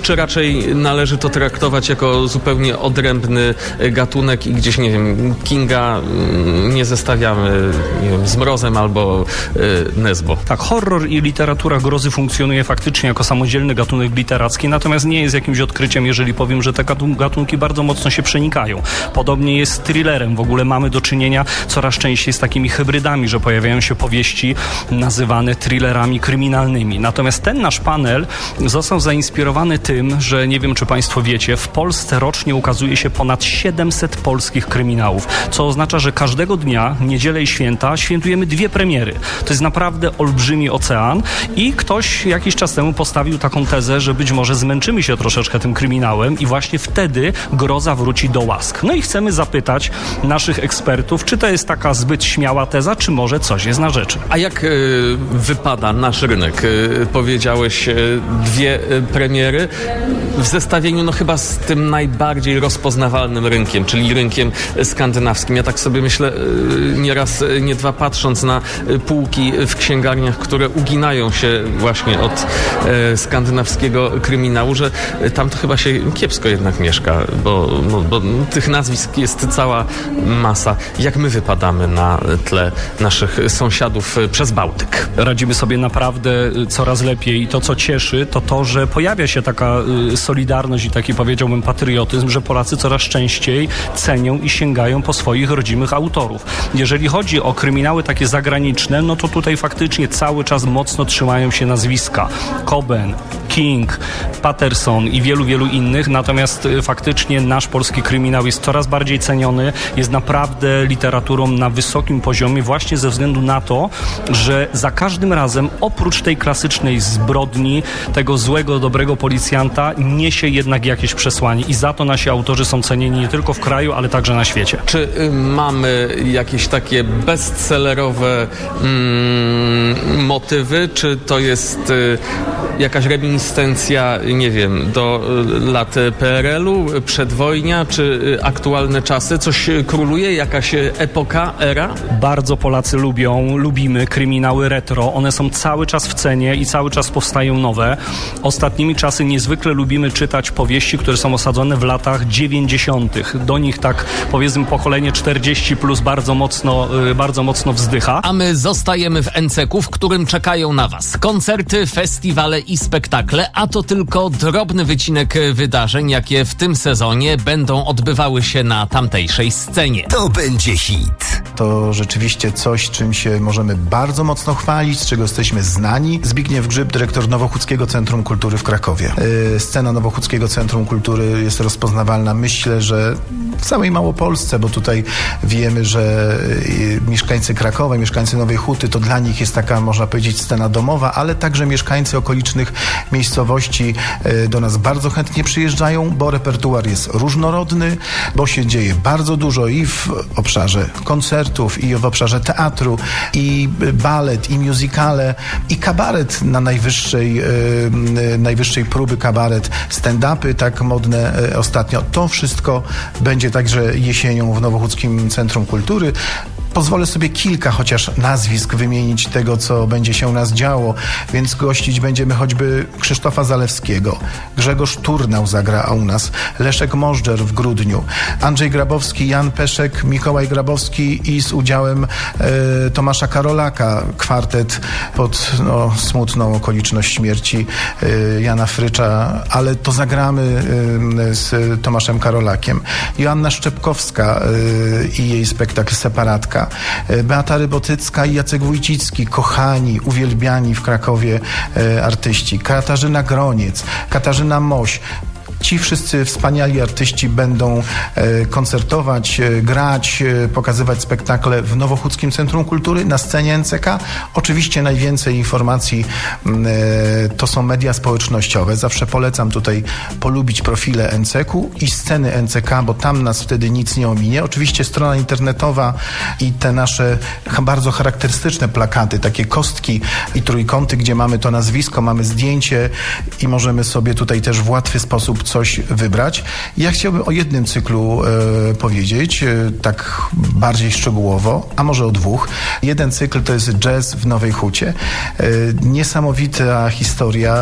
raczej należy to traktować jako zupełnie odrębny gatunek i gdzieś, nie wiem, Kinga nie zestawiamy, nie wiem, z Mrozem albo y, Nesbo. Tak, horror i literatura grozy funkcjonuje faktycznie jako samodzielny gatunek literacki, natomiast nie jest jakimś odkryciem, jeżeli powiem, że te gatunki bardzo mocno się przenikają. Podobnie jest z thrillerem. W ogóle mamy do czynienia coraz częściej z takimi hybrydami, że pojawiają się powieści nazywane thrillerami kryminalnymi. Natomiast ten nasz panel został zainspirowany tym, że nie wiem, czy Państwo wiecie, w Polsce rocznie ukazuje się ponad siedemset polskich kryminałów, co oznacza, że każdego dnia, niedzielę i święta, świętujemy dwie premiery. To jest naprawdę olbrzymi ocean i ktoś jakiś czas temu postawił taką tezę, że być może zmęczymy się troszeczkę tym kryminałem i właśnie wtedy groza wróci do łask. No i chcemy zapytać naszych ekspertów, czy to jest taka zbyt śmiała teza, czy może coś jest na rzeczy. A jak y, wypada nasz rynek? Y, powiedziałeś y, dwie y, premiery w zestawieniu no chyba z tym najbardziej rozpoznawalnym rynkiem, czyli rynkiem skandynawskim. Ja tak sobie myślę y, nieraz, y, nie dwa, patrząc na y, półki w księgarniach, które uginają się właśnie od y, skandynawskiego kryminału, że y, tam to chyba się kiepsko jednak mieszka, bo, bo, bo tych nazwisk jest cała masa. Jak my wypadamy na tle naszych sąsiadów przez Bałtyk? Radzimy sobie naprawdę coraz lepiej i to, co cieszy, to to, że pojawia się taka solidarność i taki, powiedziałbym, patriotyzm, że Polacy coraz częściej cenią i sięgają po swoich rodzimych autorów. Jeżeli chodzi o kryminały takie zagraniczne, no to tutaj faktycznie cały czas mocno trzymają się nazwiska. Coben, King, Patterson i wielu, wielu innych, natomiast faktycznie nasz polski kryminał jest coraz bardziej ceniony, jest naprawdę literaturą na wysokim poziomie właśnie ze względu na to, że za każdym razem oprócz tej klasycznej zbrodni, tego złego, dobrego policjanta niesie jednak jakieś przesłanie i za to nasi autorzy są cenieni nie tylko w kraju, ale także na świecie. Czy y, mamy jakieś takie bestsellerowe mm, motywy, czy to jest y, jakaś reminiscencja, nie wiem, do y, lat P R L u, przedwojnia, czy y, aktualne czasy? Coś króluje? Jakaś epoka, era? Bardzo Polacy lubią, lubimy kryminały retro. One są cały czas w cenie i cały czas powstają nowe. Ostatnimi czasy niezwykle lubimy czytać powieści, które są osadzone w latach dziewięćdziesiątych. Do nich tak, powiedzmy, pokolenie czterdzieści plus bardzo mocno, bardzo mocno wzdycha. A my zostajemy w N C K u, w którym czekają na Was koncerty, festiwale i spektakle, a to tylko drobny wycinek wydarzeń, jakie w tym sezonie będą odbywały się na tamtejszej scenie. To będzie hit. To rzeczywiście coś, czym się możemy bardzo mocno chwalić, z czego jesteśmy znani. Zbigniew Grzyb, dyrektor Nowochódzkiego Centrum Kultury w Krakowie. Yy, scena Nowochódzkiego Centrum Kultury jest rozpoznawalna, myślę, że w całej Małopolsce, bo tutaj wiemy, że yy, mieszkańcy Krakowa, mieszkańcy Nowej Huty, to dla nich jest taka, można powiedzieć, scena domowa, ale także mieszkańcy okolicznych miejscowości yy, do nas bardzo chętnie przyjeżdżają, bo repertuar jest różnorodny, bo się dzieje bardzo dużo i w obszarze koncertów, i w obszarze teatru, i balet, i musicale, i kabaret na najwyższej, yy, najwyższej próby kabaret, stand-upy tak modne yy, ostatnio. To wszystko będzie także jesienią w Nowochódzkim Centrum Kultury. Pozwolę sobie kilka chociaż nazwisk wymienić tego, co będzie się u nas działo, więc gościć będziemy choćby Krzysztofa Zalewskiego, Grzegorz Turnał zagra u nas, Leszek Możdżer w grudniu, Andrzej Grabowski, Jan Peszek, Mikołaj Grabowski i z udziałem e, Tomasza Karolaka, kwartet pod no, smutną okoliczność śmierci e, Jana Frycza, ale to zagramy e, z Tomaszem Karolakiem. Joanna Szczepkowska e, i jej spektakl Separatka. Beata Rybotycka i Jacek Wójcicki, kochani, uwielbiani w Krakowie e, artyści. Katarzyna Groniec, Katarzyna Moś. Ci wszyscy wspaniali artyści będą e, koncertować, e, grać, e, pokazywać spektakle w Nowochódzkim Centrum Kultury na scenie N C K. Oczywiście najwięcej informacji e, to są media społecznościowe. Zawsze polecam tutaj polubić profile N C K u i sceny N C K, bo tam nas wtedy nic nie ominie. Oczywiście strona internetowa i te nasze bardzo charakterystyczne plakaty, takie kostki i trójkąty, gdzie mamy to nazwisko, mamy zdjęcie i możemy sobie tutaj też w łatwy sposób coś wybrać. Ja chciałbym o jednym cyklu e, powiedzieć, e, tak bardziej szczegółowo, a może o dwóch. Jeden cykl to jest Jazz w Nowej Hucie. E, niesamowita historia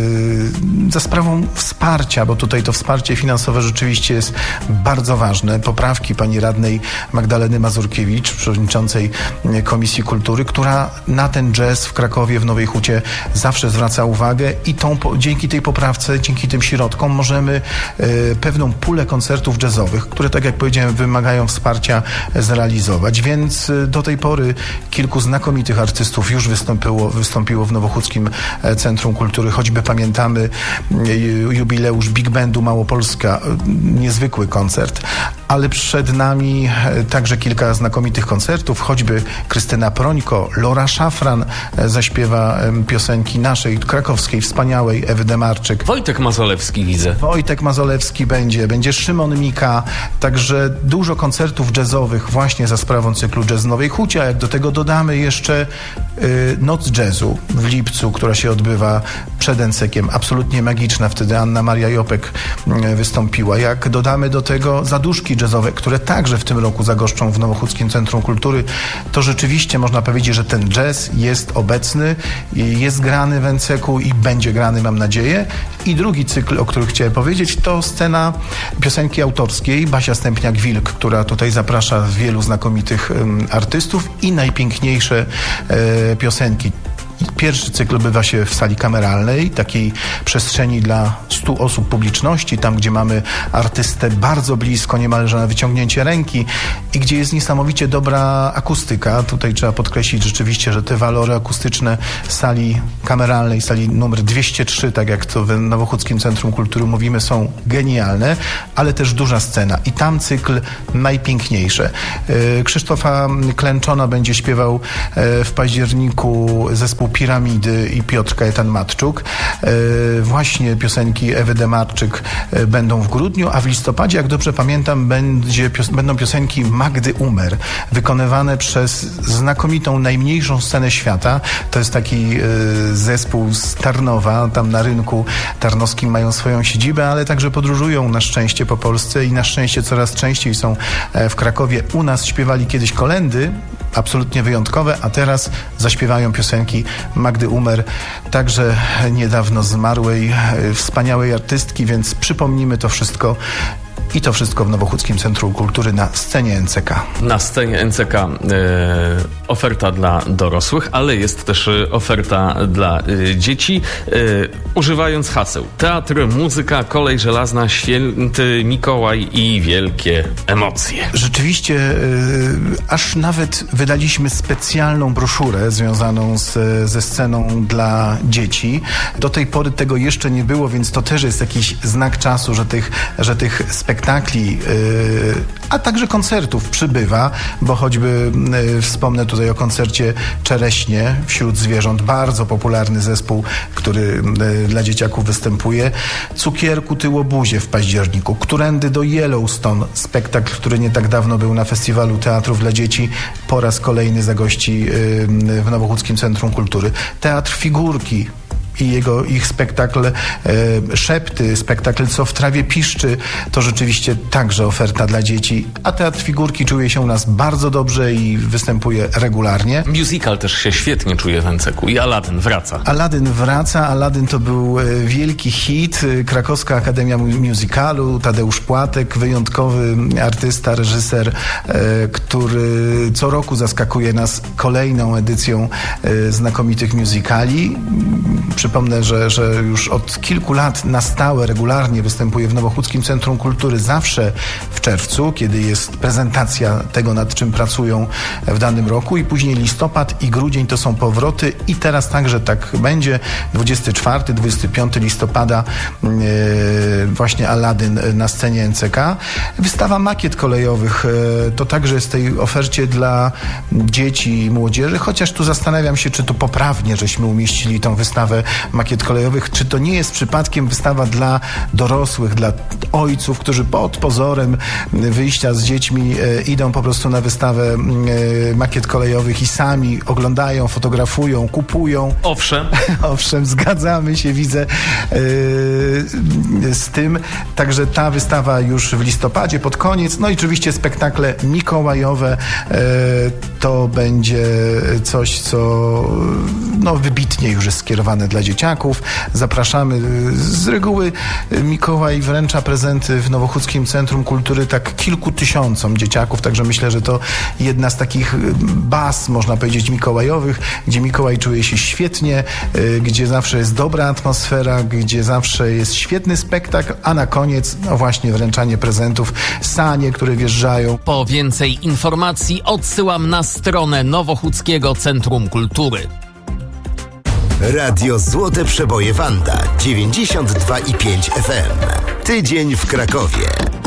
e, za sprawą wsparcia, bo tutaj to wsparcie finansowe rzeczywiście jest bardzo ważne. Poprawki pani radnej Magdaleny Mazurkiewicz, przewodniczącej Komisji Kultury, która na ten jazz w Krakowie, w Nowej Hucie zawsze zwraca uwagę i tą, dzięki tej poprawce, dzięki tym środkom możemy e, pewną pulę koncertów jazzowych, które, tak jak powiedziałem, wymagają wsparcia, zrealizować. Więc e, do tej pory kilku znakomitych artystów już wystąpiło, wystąpiło w Nowochódzkim Centrum Kultury. Choćby pamiętamy e, jubileusz Big Bandu Małopolska, e, niezwykły koncert, ale przed nami e, także kilka znakomitych koncertów, choćby Krystyna Prońko, Lora Szafran e, zaśpiewa e, piosenki naszej krakowskiej, wspaniałej Ewy Demarczyk. Wojtek Mazolewski widzę. Wojtek Mazolewski będzie, będzie Szymon Mika, także dużo koncertów jazzowych właśnie za sprawą cyklu Jazz w Nowej Hucie, a jak do tego dodamy jeszcze y, Noc Jazzu w lipcu, która się odbywa przed Encekiem, absolutnie magiczna, wtedy Anna Maria Jopek y, wystąpiła. Jak dodamy do tego zaduszki jazzowe, które także w tym roku zagoszczą w Nowochódzkim Centrum Kultury, to rzeczywiście można powiedzieć, że ten jazz jest obecny, jest grany w Enceku i będzie grany, mam nadzieję. I drugi cykl, o którym chciałem powiedzieć, to scena piosenki autorskiej Basia Stępniak-Wilk, która tutaj zaprasza wielu znakomitych um, artystów i najpiękniejsze e, piosenki. Pierwszy cykl odbywa się w sali kameralnej, takiej przestrzeni dla stu osób publiczności, tam gdzie mamy artystę bardzo blisko, niemalże na wyciągnięcie ręki i gdzie jest niesamowicie dobra akustyka. Tutaj trzeba podkreślić rzeczywiście, że te walory akustyczne sali kameralnej, sali numer dwieście trzy, tak jak to w Nowochódzkim Centrum Kultury mówimy, są genialne, ale też duża scena i tam cykl najpiękniejsze. Krzysztofa Klęczona będzie śpiewał w październiku zespół Piramidy i Piotr Kajetan-Matczuk. E, właśnie piosenki Ewy Demarczyk e, będą w grudniu, a w listopadzie, jak dobrze pamiętam, będzie, pios- będą piosenki Magdy Umer, wykonywane przez znakomitą, najmniejszą scenę świata. To jest taki e, zespół z Tarnowa, tam na rynku tarnowskim mają swoją siedzibę, ale także podróżują na szczęście po Polsce i na szczęście coraz częściej są e, w Krakowie. U nas śpiewali kiedyś kolędy, absolutnie wyjątkowe, a teraz zaśpiewają piosenki Magdy Umer, także niedawno zmarłej, wspaniałej artystki, więc przypomnimy to wszystko. I to wszystko w Nowochódzkim Centrum Kultury na scenie N C K. Na scenie N C K e, oferta dla dorosłych, ale jest też oferta dla e, dzieci. E, używając haseł teatr, muzyka, kolej żelazna, święty Mikołaj i wielkie emocje. Rzeczywiście e, aż nawet wydaliśmy specjalną broszurę związaną z, ze sceną dla dzieci. Do tej pory tego jeszcze nie było, więc to też jest jakiś znak czasu, że tych, że tych spektaklów spektakli, a także koncertów przybywa, bo choćby wspomnę tutaj o koncercie Czereśnie wśród zwierząt, bardzo popularny zespół, który dla dzieciaków występuje. Cukierku Tyłobuzie w październiku, Którędy do Yellowstone, spektakl, który nie tak dawno był na Festiwalu Teatrów dla Dzieci, po raz kolejny zagości w Nowochódzkim Centrum Kultury. Teatr Figurki i jego, ich spektakl e, Szepty, spektakl Co w trawie piszczy, to rzeczywiście także oferta dla dzieci, a Teatr Figurki czuje się u nas bardzo dobrze i występuje regularnie. Musical też się świetnie czuje w Enceku i Aladdin wraca. Aladdin wraca, Aladdin to był wielki hit, Krakowska Akademia Musicalu, Tadeusz Płatek, wyjątkowy artysta, reżyser, e, który co roku zaskakuje nas kolejną edycją e, znakomitych musicali. Przypomnę, że, że już od kilku lat na stałe, regularnie występuje w Nowochódzkim Centrum Kultury, zawsze w czerwcu, kiedy jest prezentacja tego, nad czym pracują w danym roku, i później listopad i grudzień to są powroty i teraz także tak będzie. dwudziestego czwartego do dwudziestego piątego listopada yy, właśnie Aladdin na scenie N C K. Wystawa makiet kolejowych yy, to także jest w tej ofercie dla dzieci i młodzieży, chociaż tu zastanawiam się, czy to poprawnie, żeśmy umieścili tą wystawę makiet kolejowych. Czy to nie jest przypadkiem wystawa dla dorosłych, dla ojców, którzy pod pozorem wyjścia z dziećmi e, idą po prostu na wystawę e, makiet kolejowych i sami oglądają, fotografują, kupują. Owszem. Owszem, zgadzamy się, widzę, e, z tym. Także ta wystawa już w listopadzie, pod koniec. No i oczywiście spektakle mikołajowe. E, to będzie coś, co no, wybitnie już jest skierowane dla dzieciaków. Zapraszamy. Z reguły Mikołaj wręcza prezenty w Nowochódzkim Centrum Kultury tak kilku tysiącom dzieciaków, także myślę, że to jedna z takich baz, można powiedzieć, mikołajowych, gdzie Mikołaj czuje się świetnie, gdzie zawsze jest dobra atmosfera, gdzie zawsze jest świetny spektakl, a na koniec no właśnie wręczanie prezentów, sanie, które wjeżdżają. Po więcej informacji odsyłam na stronę Nowochódzkiego Centrum Kultury. Radio Złote Przeboje Wanda dziewięćdziesiąt dwa i pięć F M. Tydzień w Krakowie.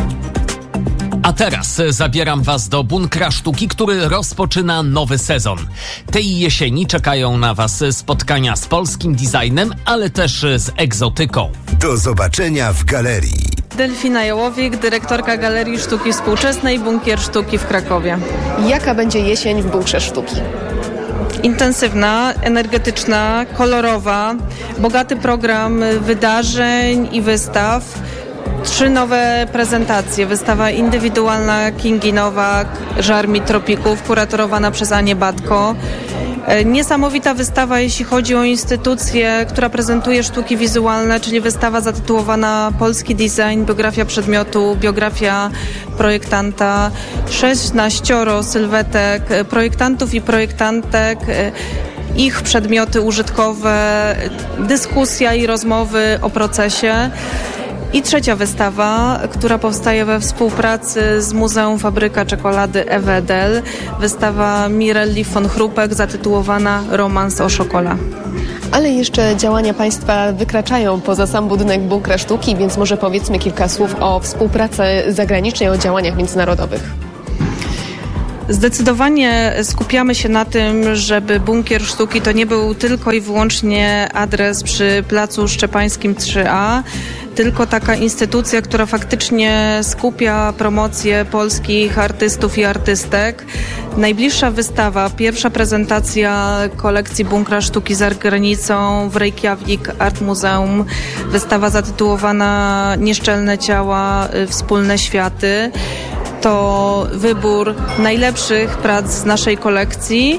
A teraz zabieram Was do Bunkra Sztuki, który rozpoczyna nowy sezon. Tej jesieni czekają na Was spotkania z polskim designem, ale też z egzotyką. Do zobaczenia w galerii. Delfina Jołowik, dyrektorka Galerii Sztuki Współczesnej Bunkier Sztuki w Krakowie. Jaka będzie jesień w Bunkrze Sztuki? Intensywna, energetyczna, kolorowa, bogaty program wydarzeń i wystaw. Trzy nowe prezentacje. Wystawa indywidualna Kingi Nowak, Żar mi tropików, kuratorowana przez Anię Batko. Niesamowita wystawa, jeśli chodzi o instytucję, która prezentuje sztuki wizualne, czyli wystawa zatytułowana Polski Design, biografia przedmiotu, biografia projektanta, szesnaścioro sylwetek projektantów i projektantek, ich przedmioty użytkowe, dyskusja i rozmowy o procesie. I trzecia wystawa, która powstaje we współpracy z Muzeum Fabryka Czekolady Ewedel. Wystawa Mirelli von Chrupek zatytułowana Romans o Szokola. Ale jeszcze działania Państwa wykraczają poza sam budynek Bunkra Sztuki, więc może powiedzmy kilka słów o współpracy zagranicznej, o działaniach międzynarodowych. Zdecydowanie skupiamy się na tym, żeby Bunkier Sztuki to nie był tylko i wyłącznie adres przy Placu Szczepańskim trzy A, tylko taka instytucja, która faktycznie skupia promocję polskich artystów i artystek. Najbliższa wystawa, pierwsza prezentacja kolekcji Bunkra Sztuki za granicą w Reykjavik Art Museum. Wystawa zatytułowana Nieszczelne ciała, wspólne światy. To wybór najlepszych prac z naszej kolekcji.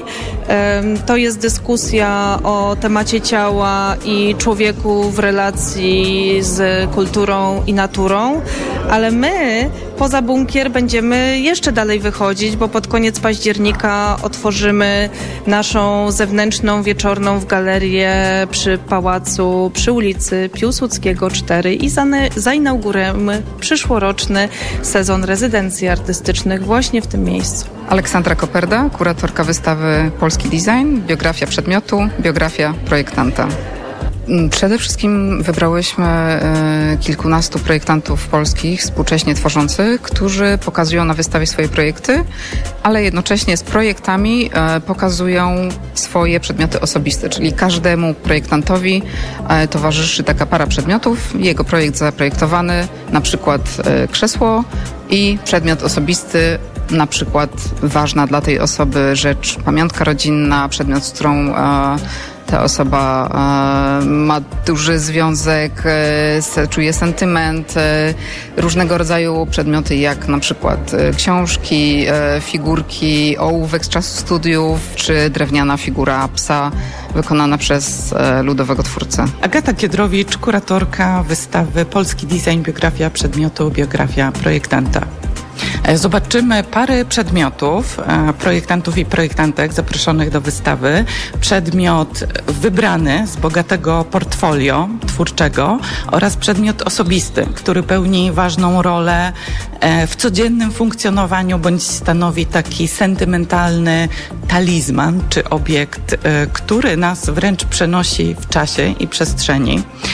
To jest dyskusja o temacie ciała i człowieku w relacji z kulturą i naturą, ale my poza bunkier będziemy jeszcze dalej wychodzić, bo pod koniec października otworzymy naszą zewnętrzną, wieczorną w galerię przy pałacu, przy ulicy Piłsudskiego cztery i zainaugurujemy przyszłoroczny sezon rezydencji artystycznych właśnie w tym miejscu. Aleksandra Koperda, kuratorka wystawy Polski Design, biografia przedmiotu, biografia projektanta. Przede wszystkim wybrałyśmy kilkunastu projektantów polskich, współcześnie tworzących, którzy pokazują na wystawie swoje projekty, ale jednocześnie z projektami pokazują swoje przedmioty osobiste, czyli każdemu projektantowi towarzyszy taka para przedmiotów, jego projekt zaprojektowany, na przykład krzesło i przedmiot osobisty, na przykład ważna dla tej osoby rzecz, pamiątka rodzinna, przedmiot, z którą e, ta osoba e, ma duży związek, e, czuje sentyment, e, różnego rodzaju przedmioty, jak na przykład e, książki, e, figurki, ołówek z czasu studiów, czy drewniana figura psa wykonana przez e, ludowego twórcę. Agata Kiedrowicz, kuratorka wystawy Polski Design, biografia przedmiotu, biografia projektanta. Zobaczymy parę przedmiotów, projektantów i projektantek zaproszonych do wystawy. Przedmiot wybrany z bogatego portfolio twórczego oraz przedmiot osobisty, który pełni ważną rolę w codziennym funkcjonowaniu bądź stanowi taki sentymentalny talizman czy obiekt, który nas wręcz przenosi w czasie i przestrzeni.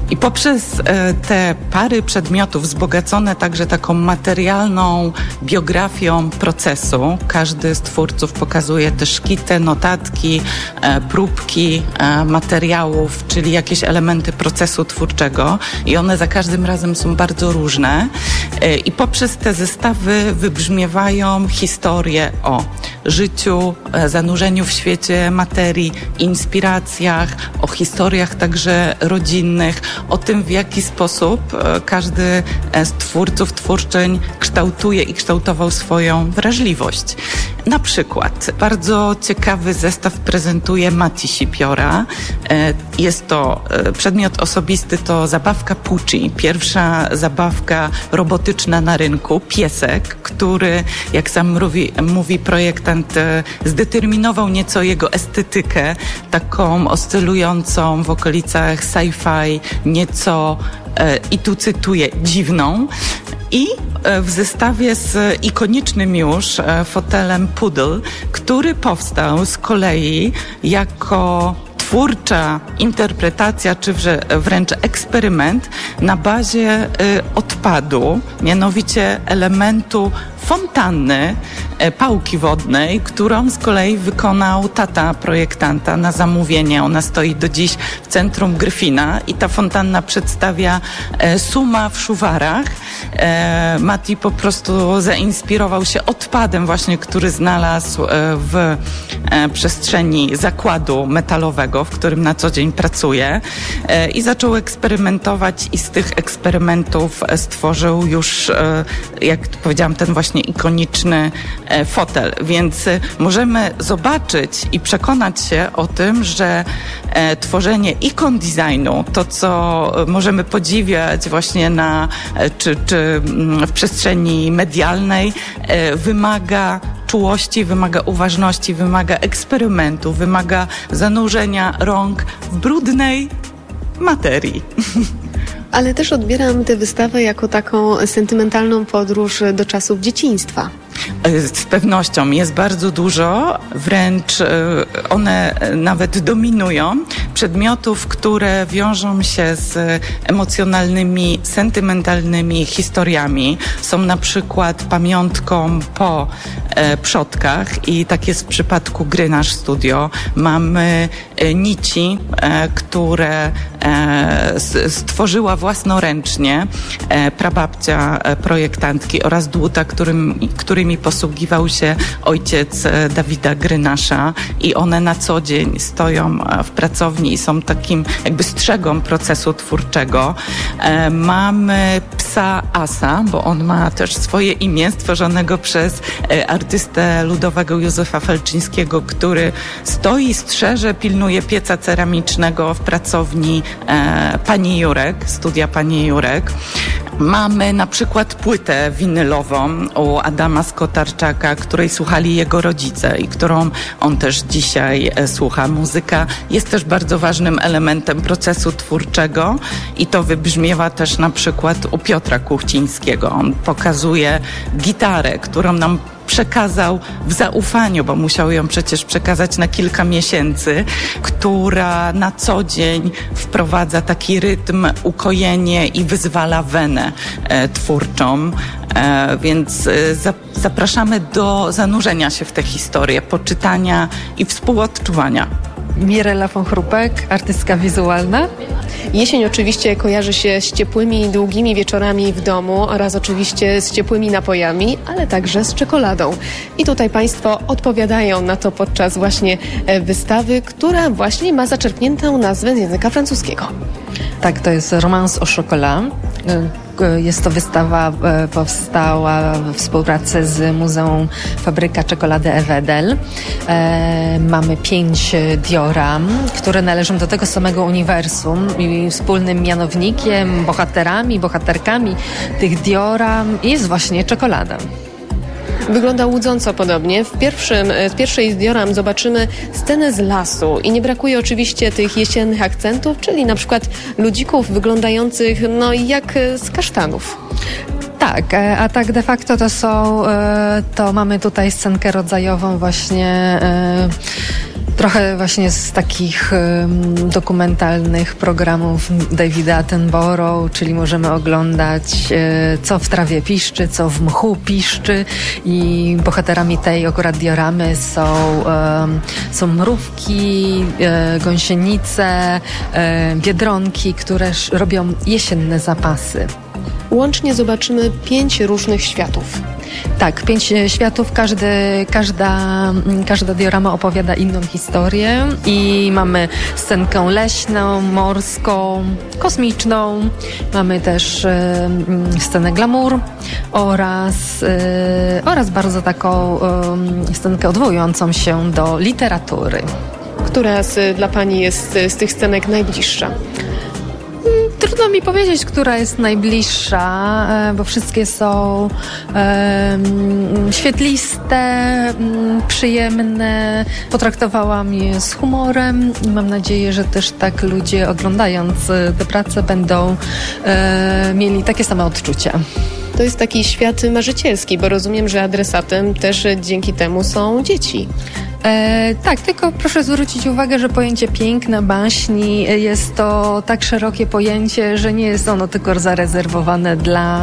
I poprzez e, te pary przedmiotów wzbogacone także taką materialną biografią procesu, każdy z twórców pokazuje te szkice, notatki, e, próbki e, materiałów, czyli jakieś elementy procesu twórczego i one za każdym razem są bardzo różne e, i poprzez te zestawy wybrzmiewają historie o życiu, e, zanurzeniu w świecie materii, inspiracjach, o historiach także rodzinnych, o tym, w jaki sposób każdy z twórców, twórczyń kształtuje i kształtował swoją wrażliwość. Na przykład bardzo ciekawy zestaw prezentuje Mati Sipiora. Jest to przedmiot osobisty, to zabawka Pucci, pierwsza zabawka robotyczna na rynku, piesek, który, jak sam mówi, mówi projektant, zdeterminował nieco jego estetykę, taką oscylującą w okolicach sci-fi, nieco, i tu cytuję, dziwną. I w zestawie z ikonicznym już fotelem Poodle, który powstał z kolei jako twórcza interpretacja, czy wręcz eksperyment na bazie y, odpadu, mianowicie elementu fontanny, y, pałki wodnej, którą z kolei wykonał tata projektanta na zamówienie. Ona stoi do dziś w centrum Gryfina i ta fontanna przedstawia y, Suma w szuwarach. Y, Mati po prostu zainspirował się odpadem właśnie, który znalazł y, w y, przestrzeni zakładu metalowego, w którym na co dzień pracuje i zaczął eksperymentować i z tych eksperymentów stworzył już, jak powiedziałam, ten właśnie ikoniczny fotel. Więc możemy zobaczyć i przekonać się o tym, że tworzenie ikon designu, to co możemy podziwiać właśnie na, czy, czy w przestrzeni medialnej, wymaga czułości, wymaga uważności, wymaga eksperymentu, wymaga zanurzenia rąk w brudnej materii. Ale też odbieram tę wystawę jako taką sentymentalną podróż do czasów dzieciństwa. Z pewnością jest bardzo dużo, wręcz one nawet dominują przedmiotów, które wiążą się z emocjonalnymi, sentymentalnymi historiami. Są na przykład pamiątką po e, przodkach i tak jest w przypadku gry Nasz Studio. Mamy e, nici, e, które e, stworzyła własnoręcznie e, prababcia e, projektantki oraz dłuta, którym, którymi posługiwał się ojciec Dawida Grynasza i one na co dzień stoją w pracowni i są takim jakby strzegą procesu twórczego. E, mamy psa Asa, bo on ma też swoje imię stworzonego przez e, artystę ludowego Józefa Felczyńskiego, który stoi, strzeże, pilnuje pieca ceramicznego w pracowni e, pani Jurek, studia pani Jurek. Mamy na przykład płytę winylową u Adama Skotarczaka, której słuchali jego rodzice i którą on też dzisiaj słucha. Muzyka jest też bardzo ważnym elementem procesu twórczego i to wybrzmiewa też na przykład u Piotra Kuchcińskiego. On pokazuje gitarę, którą nam przekazał w zaufaniu, bo musiał ją przecież przekazać na kilka miesięcy, która na co dzień wprowadza taki rytm, ukojenie i wyzwala wenę e, twórczą. E, więc e, za, zapraszamy do zanurzenia się w tę historię, poczytania i współodczuwania. Mirela von Chrupek, artystka wizualna. Jesień oczywiście kojarzy się z ciepłymi, długimi wieczorami w domu oraz oczywiście z ciepłymi napojami, ale także z czekoladą. I tutaj Państwo odpowiadają na to podczas właśnie wystawy, która właśnie ma zaczerpniętą nazwę z języka francuskiego. Tak, to jest Romance au chocolat. Jest to wystawa, powstała w współpracy z Muzeum Fabryka Czekolady Evedel. E, mamy pięć dioram, które należą do tego samego uniwersum i wspólnym mianownikiem, bohaterami, bohaterkami tych dioram jest właśnie czekolada. Wygląda łudząco podobnie. W, pierwszym, w pierwszej z dioram zobaczymy scenę z lasu i nie brakuje oczywiście tych jesiennych akcentów, czyli na przykład ludzików wyglądających no jak z kasztanów. Tak, a tak de facto to są, to mamy tutaj scenkę rodzajową właśnie Trochę właśnie z takich um, dokumentalnych programów Davida Attenborough, czyli możemy oglądać e, co w trawie piszczy, co w mchu piszczy i bohaterami tej akurat dioramy są, e, są mrówki, e, gąsienice, e, biedronki, które sz- robią jesienne zapasy. Łącznie zobaczymy pięć różnych światów. Tak, pięć światów, każdy, każda, każda diorama opowiada inną historię i mamy scenkę leśną, morską, kosmiczną, mamy też e, scenę glamour oraz, e, oraz bardzo taką e, scenkę odwołującą się do literatury. Która z, dla Pani jest z tych scenek najbliższa? Trudno mi powiedzieć, która jest najbliższa, bo wszystkie są e, świetliste, przyjemne. Potraktowałam je z humorem i mam nadzieję, że też tak ludzie oglądając te prace będą e, mieli takie same odczucia. To jest taki świat marzycielski, bo rozumiem, że adresatem też dzięki temu są dzieci. E, tak, tylko proszę zwrócić uwagę, że pojęcie piękna, baśni jest to tak szerokie pojęcie, że nie jest ono tylko zarezerwowane dla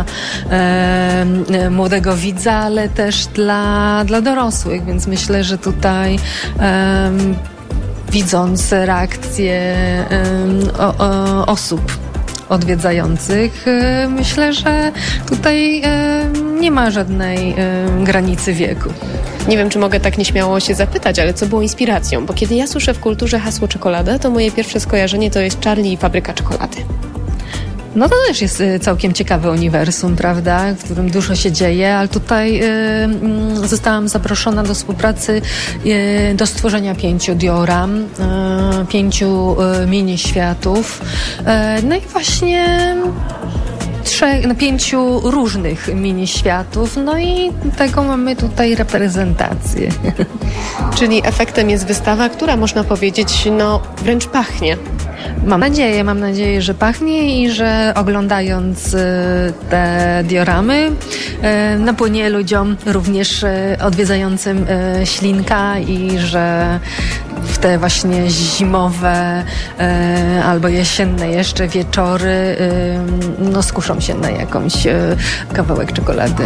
e, młodego widza, ale też dla, dla dorosłych, więc myślę, że tutaj e, widząc reakcje e, o, o, osób odwiedzających, myślę, że tutaj nie ma żadnej granicy wieku. Nie wiem, czy mogę tak nieśmiało się zapytać, ale co było inspiracją? Bo kiedy ja słyszę w kulturze hasło czekolada, to moje pierwsze skojarzenie to jest Charlie i fabryka czekolady. No to też jest całkiem ciekawe uniwersum, prawda, w którym dużo się dzieje, ale tutaj y, zostałam zaproszona do współpracy, y, do stworzenia pięciu dioram, y, pięciu y, mini światów. Y, no i właśnie trzech, no, pięciu różnych mini światów, no i tego mamy tutaj reprezentację. Czyli efektem jest wystawa, która można powiedzieć, no wręcz pachnie. Mam nadzieję, mam nadzieję, że pachnie i że oglądając y, te dioramy y, napłynie ludziom również y, odwiedzającym y, ślinka i że w te właśnie zimowe y, albo jesienne jeszcze wieczory y, no skuszą się na jakąś y, kawałek czekolady.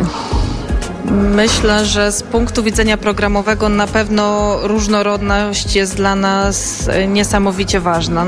Myślę, że z punktu widzenia programowego na pewno różnorodność jest dla nas niesamowicie ważna.